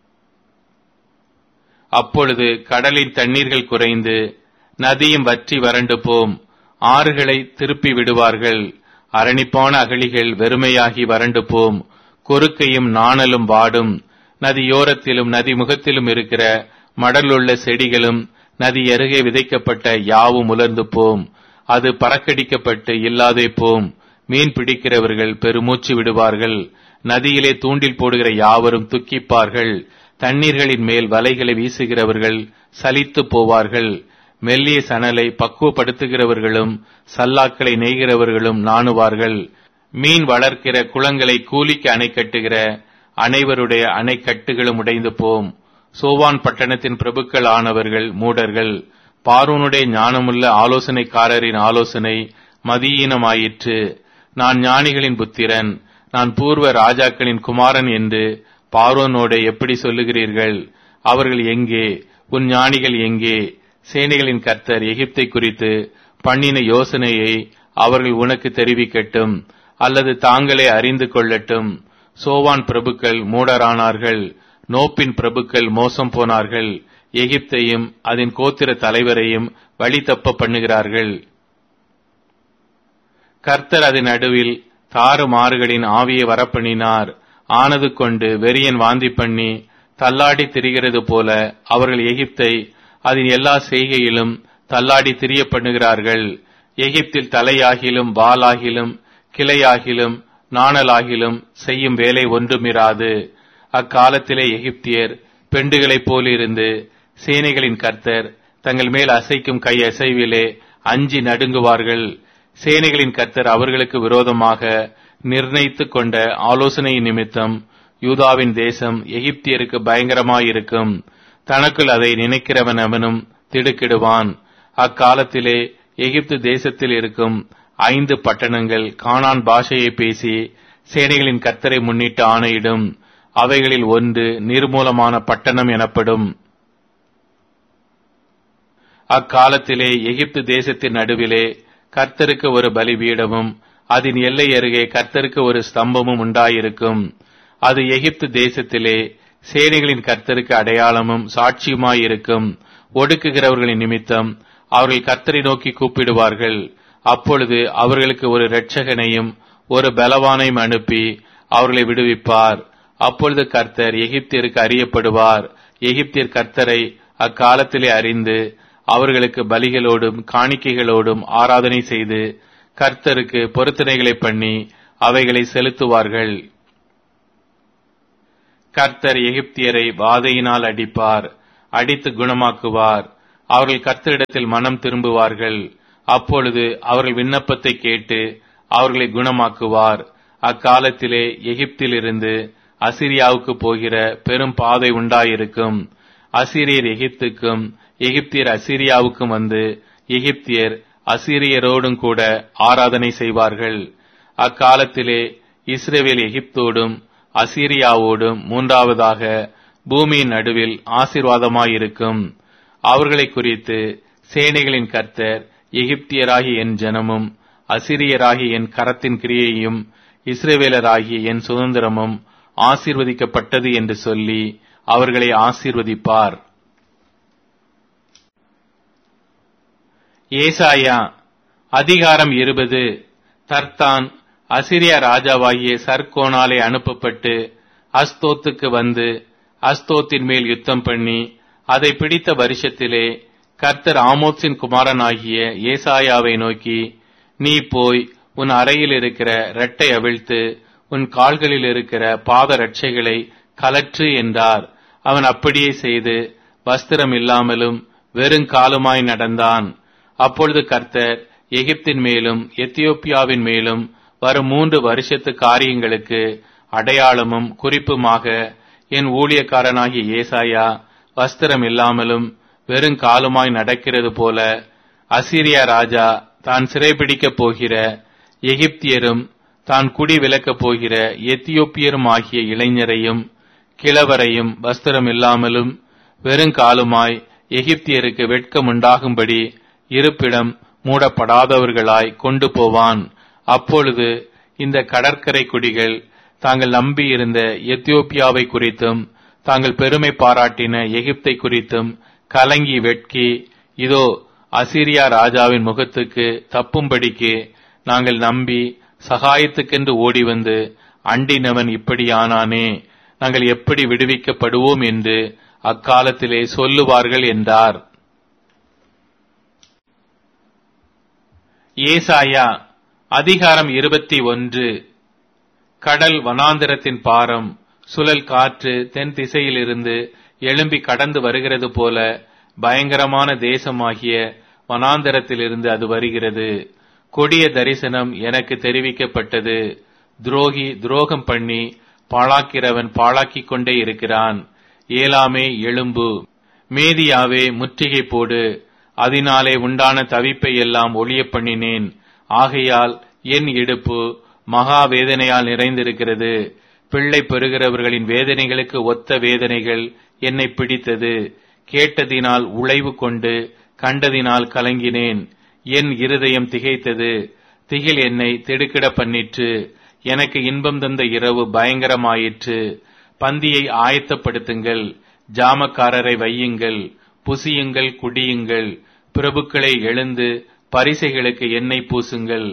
அப்பொழுது கடலின் தண்ணீர்கள் குறைந்து நதியும் வற்றி வறண்டு போம். ஆறுகளை திருப்பி விடுவார்கள். அரணிப்பான அகழிகள் வெறுமையாகி வறண்டு போம். கொறுக்கையும் நாணலும் வாடும். நதியோரத்திலும் நதி முகத்திலும் இருக்கிற மடலுள்ள செடிகளும் நதி அருகே விதைக்கப்பட்ட யாவும் உலர்ந்து போம். அது பறக்கடிக்கப்பட்டு இல்லாதே போம். மீன் பிடிக்கிறவர்கள் பெருமூச்சு விடுவார்கள். நதியிலே தூண்டில் போடுகிற யாவரும் துக்கிப்பார்கள். தண்ணீர்களின் மேல் வலைகளை வீசுகிறவர்கள் சலித்து போவார்கள். மெல்லிய சணலை பக்குவப்படுத்துகிறவர்களும் சல்லாக்களை நெய்கிறவர்களும் நாணுவார்கள். மீன் வளர்க்கிற குளங்களை கூலிக்கு அணை கட்டுகிற அனைவருடைய அணைக்கட்டுகளும் உடைந்து போம். சோவான் பட்டணத்தின் பிரபுக்கள் ஆனவர்கள் மூடர்கள். பார்வோனுடைய ஞானமுள்ள ஆலோசனைக்காரரின் ஆலோசனை மதியீனமாயிற்று. நான் ஞானிகளின் புத்திரன், நான் பூர்வ ராஜாக்களின் குமாரன் என்று பார்வோனோட எப்படி சொல்லுகிறீர்கள்? அவர்கள் எங்கே? உன் ஞானிகள் எங்கே? சேனைகளின் கர்த்தர் எகிப்தை குறித்து பண்ணின யோசனையை அவர்கள் உனக்கு தெரிவிக்கட்டும், அல்லது தாங்களே அறிந்து கொள்ளட்டும். சோவான் பிரபுக்கள் மூடரானார்கள். நோப்பின் பிரபுக்கள் மோசம் போனார்கள். எகிப்தையும் அதன் கோத்திர தலைவரையும் வழி தப்ப பண்ணுகிறார்கள். கர்த்தர் அதன் நடுவில் தாறுமாறுகளின் ஆவியை வரப்பண்ணினார். ஆனது கொண்டு வெறியன் வாந்தி பண்ணி தள்ளாடி திரிகிறது போல அவர்கள் எகிப்தை அதன் எல்லா செய்கையிலும் தள்ளாடி திரிய பண்ணுகிறார்கள். எகிப்தில் தலையாகிலும் வாலாகிலும் கிளையாகிலும் நாணலாகிலும் செய்யும் வேலை ஒன்றுமிராது. அக்காலத்திலே எகிப்தியர் பெண்டுகளைப் போலிருந்து சேனைகளின் கர்த்தர் தங்கள் மேல் அசைக்கும் கை அசைவிலே அஞ்சி நடுங்குவார்கள். சேனைகளின் கர்த்தர் அவர்களுக்கு விரோதமாக நிர்ணயித்துக் கொண்ட ஆலோசனையின் நிமித்தம் யூதாவின் தேசம் எகிப்தியருக்கு பயங்கரமாயிருக்கும். தனக்குள் அதை நினைக்கிறவன் அவனும் திடுக்கிடுவான். அக்காலத்திலே எகிப்து தேசத்தில் இருக்கும் 5 பட்டணங்கள் கானான் பாஷையை பேசி சேனைகளின் கர்த்தரை முன்னிட்டு ஆணையிடும். அவைகளில் ஒன்று நிர்மூலமான பட்டணம் எனப்படும். அக்காலத்திலே எகிப்து தேசத்தின் நடுவிலே கர்த்தருக்கு ஒரு பலிபீடமும் அதன் எல்லை அருகே கர்த்தருக்கு ஒரு ஸ்தம்பமும் உண்டாயிருக்கும். அது எகிப்து தேசத்திலே சேனைகளின் கர்த்தருக்கு அடையாளமும் சாட்சியுமாயிருக்கும். ஒடுக்குகிறவர்களின் நிமித்தம் அவர்கள் கர்த்தரை நோக்கி கூப்பிடுவார்கள். அப்பொழுது அவர்களுக்கு ஒரு இரட்சகனையும் ஒரு பலவானையும் அனுப்பி அவர்களை விடுவிப்பார். அப்பொழுது கர்த்தர் எகிப்தியருக்கு அறியப்படுவார். எகிப்தியர் கர்த்தரை அக்காலத்திலே அறிந்து அவர்களுக்கு பலிகளோடும் காணிக்கைகளோடும் ஆராதனை செய்து கர்த்தருக்கு பொருத்தனைகளை பண்ணி அவைகளை செலுத்துவார்கள். கர்த்தர் எகிப்தியரை வாதையினால் அடிப்பார், அடித்து குணமாக்குவார். அவர்கள் கர்த்தரிடத்தில் மனம் திரும்புவார்கள். அப்பொழுது அவர்கள் விண்ணப்பத்தை கேட்டு அவர்களை குணமாக்குவார். அக்காலத்திலே எகிப்திலிருந்து அசீரியாவுக்கு போகிற பெரும் பாதை உண்டாயிருக்கும். அசீரியர் எகிப்துக்கும் எகிப்தியர் அசீரியாவுக்கும் வந்து எகிப்தியர் அசீரியரோடும் கூட ஆராதனை செய்வார்கள். அக்காலத்திலே இஸ்ரவேல் எகிப்தோடும் அசீரியாவோடும் மூன்றாவதாக பூமியின் நடுவில் ஆசீர்வாதமாயிருக்கும். அவர்களை குறித்து சேனைகளின் கர்த்தர் எகிப்தியராகிய என் ஜனமும் அசீரியராகிய என் கரத்தின் கிரியையும் இஸ்ரவேலராகிய என் சுதந்திரமும் ஆசீர்வதிக்கப்பட்டது என்று சொல்லி அவர்களை ஆசீர்வதிப்பார். ஏசாயா அதிகாரம் 20. தர்தான் அசீரியா ராஜாவாகிய சர்கோனாலே அனுப்பப்பட்டு அஸ்தோத்துக்கு வந்து அஸ்தோத்தின் மேல் யுத்தம் பண்ணி அதை பிடித்த வருஷத்திலே கர்த்தர் ஆமோத்சின் குமாரனாகிய ஏசாயாவை நோக்கி, நீ போய் உன் அறையில் இருக்கிற இரட்டை அவிழ்த்து உன் கால்களில் இருக்கிற பாத ரட்சைகளை கலற்று என்றார். அவன் அப்படியே செய்து வஸ்திரம் இல்லாமலும் வெறுங்காலுமாய் நடந்தான். அப்பொழுது கர்த்தர் எகிப்தின் மேலும் எத்தியோப்பியாவின் மேலும் வரும் 3 வருஷத்து காரியங்களுக்கு அடையாளமும் குறிப்புமாக என் ஊழியக்காரனாகிய ஏசாயா வஸ்திரம் இல்லாமலும் வெறுங்காலுமாய் நடக்கிறது போல அசீரியா ராஜா தான் சிறைபிடிக்கப் போகிற எகிப்தியரும் தான் குடி விலக்கப் போகிற எத்தியோப்பியரும் ஆகிய இளைஞரையும் கிழவரையும் வஸ்திரம் இல்லாமலும் வெறுங்காலுமாய் எகிப்தியருக்கு வெட்கம் உண்டாகும்படி இருப்பிடம் மூடப்படாதவர்களாய் கொண்டு போவான். அப்பொழுது இந்த கடற்கரை குடிகள் தாங்கள் நம்பியிருந்த எத்தியோப்பியாவை குறித்தும் தாங்கள் பெருமை பாராட்டின எகிப்தை குறித்தும் கலங்கி வெட்கி, இதோ அசீரியா ராஜாவின் முகத்துக்கு தப்பும்படிக்கு நாங்கள் நம்பி சகாயத்துக்கென்று ஓடி வந்து அண்டினவன் இப்படியானானே, நாங்கள் எப்படி விடுவிக்கப்படுவோம் என்று அக்காலத்திலே சொல்லுவார்கள் என்றார். ஏசாயா அதிகாரம் 21. கடல் வனாந்திரத்தின் பாரம், சுழல் காற்று தென் திசையிலிருந்து எழும்பி கடந்து வருகிறது போல பயங்கரமான தேசமாகிய வனாந்திரத்திலிருந்து அது வருகிறது. கொடிய தரிசனம் எனக்கு தெரிவிக்கப்பட்டது. துரோகி துரோகம் பண்ணி பாழாக்கிறவன் பாழாக்கிக் கொண்டே இருக்கிறான். ஏலாமே எழும்பு, மேதியாவே முற்றுகை போடு, அதனாலே உண்டான தவிப்பை எல்லாம் ஒழிய பண்ணினேன். ஆகையால் என் இடுப்பு மகா வேதனையால் நிறைந்திருக்கிறது. பிள்ளை பெறுகிறவர்களின் வேதனைகளுக்கு ஒத்த வேதனைகள் என்னை பிடித்தது. கேட்டதினால் உழைவு கொண்டு கண்டதினால் கலங்கினேன். என் இருதயம் திகைத்தது. திகில் என்னை திடுக்கிட பண்ணிற்று. எனக்கு இன்பம் தந்த இரவு பயங்கரமாயிற்று. பந்தியை ஆயத்தப்படுத்துங்கள், ஜாமக்காரரை வையுங்கள், புசியுங்கள், குடியுங்கள். பிரபுக்களை எழுந்து பரிசைகளுக்கு எண்ணெய் பூசுங்கள்.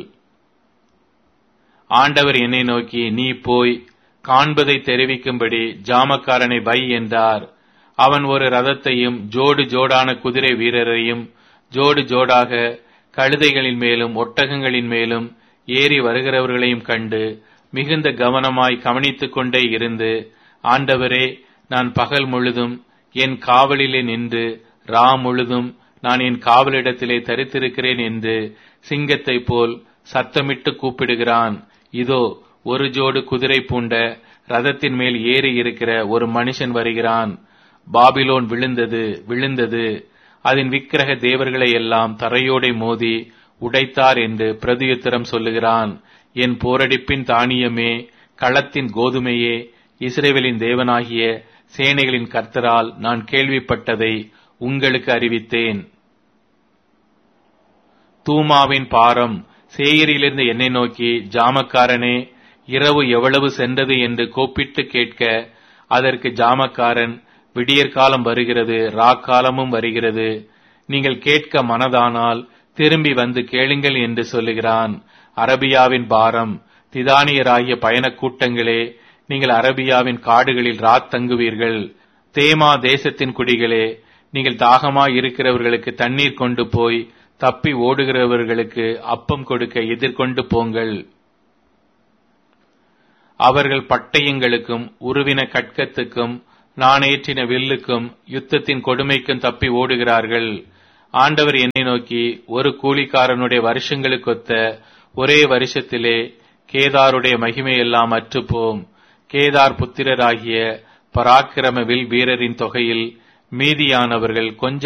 ஆண்டவர் என்னை நோக்கி, நீ போய் காண்பதை தெரிவிக்கும்படி ஜாமக்காரனை வை என்றார். அவன் ஒரு ரதத்தையும் ஜோடு ஜோடான குதிரை வீரரையும் ஜோடு ஜோடாக கழுதைகளின் மேலும் ஒட்டகங்களின் மேலும் ஏறி வருகிறவர்களையும் கண்டு மிகுந்த கவனமாய் கவனித்துக் கொண்டே இருந்து, ஆண்டவரே, நான் பகல் முழுதும் என் காவலிலே நின்று ரா முழுதும் நான் என் காவலிடத்திலே தரித்திருக்கிறேன் என்று சிங்கத்தை போல் சத்தமிட்டு கூப்பிடுகிறான். இதோ ஒரு ஜோடு குதிரை பூண்ட ரதத்தின் மேல் ஏறி இருக்கிற ஒரு மனுஷன் வருகிறான். பாபிலோன் விழுந்தது, விழுந்தது, அதன் விக்கிரக தேவர்களை எல்லாம் தரையோடை மோதி உடைத்தார் என்று பிரதியுத்தரம் சொல்லுகிறான். என் போரடிப்பின் தானியமே, களத்தின் கோதுமையே, இஸ்ரவேலின் தேவனாகிய சேனைகளின் கர்த்தரால் நான் கேள்விப்பட்டதை உங்களுக்கு அறிவித்தேன். தூமாவின் பாரம், சேயரிலிருந்து என்னை நோக்கி, ஜாமக்காரனே, இரவு எவ்வளவு சென்றது என்று கூப்பிட்டு கேட்க, அதற்கு ஜாமக்காரன், விடியற்காலம் வருகிறது, ராக்காலமும் வருகிறது, நீங்கள் கேட்க மனதானால் திரும்பி வந்து கேளுங்கள் என்று சொல்லுகிறான். அரபியாவின் பாரம், திதானியராகிய பயணக் கூட்டங்களே, நீங்கள் அரபியாவின் காடுகளில் ராத் தங்குவீர்கள். தேமா தேசத்தின் குடிகளே, நீங்கள் தாகமாய் இருக்கிறவர்களுக்கு தண்ணீர் கொண்டு போய் தப்பி ஓடுகிறவர்களுக்கு அப்பம் கொடுக்க எதிர்கொண்டு போங்கள். அவர்கள் பட்டயங்களுக்கும் உருவின கட்கத்துக்கும் நாணேற்றின வில்லுக்கும் யுத்தத்தின் கொடுமைக்கும் தப்பி ஓடுகிறார்கள். ஆண்டவர் என்னை நோக்கி, ஒரு கூலிக்காரனுடைய வருஷங்களுக்கொத்த ஒரே வருஷத்திலே கேதாருடைய மகிமையெல்லாம் அற்றுப்போம். கேதார் புத்திரராகிய பராக்கிரம வில் வீரரின் தொகையில் மீதியானவர்கள் கொஞ்சம்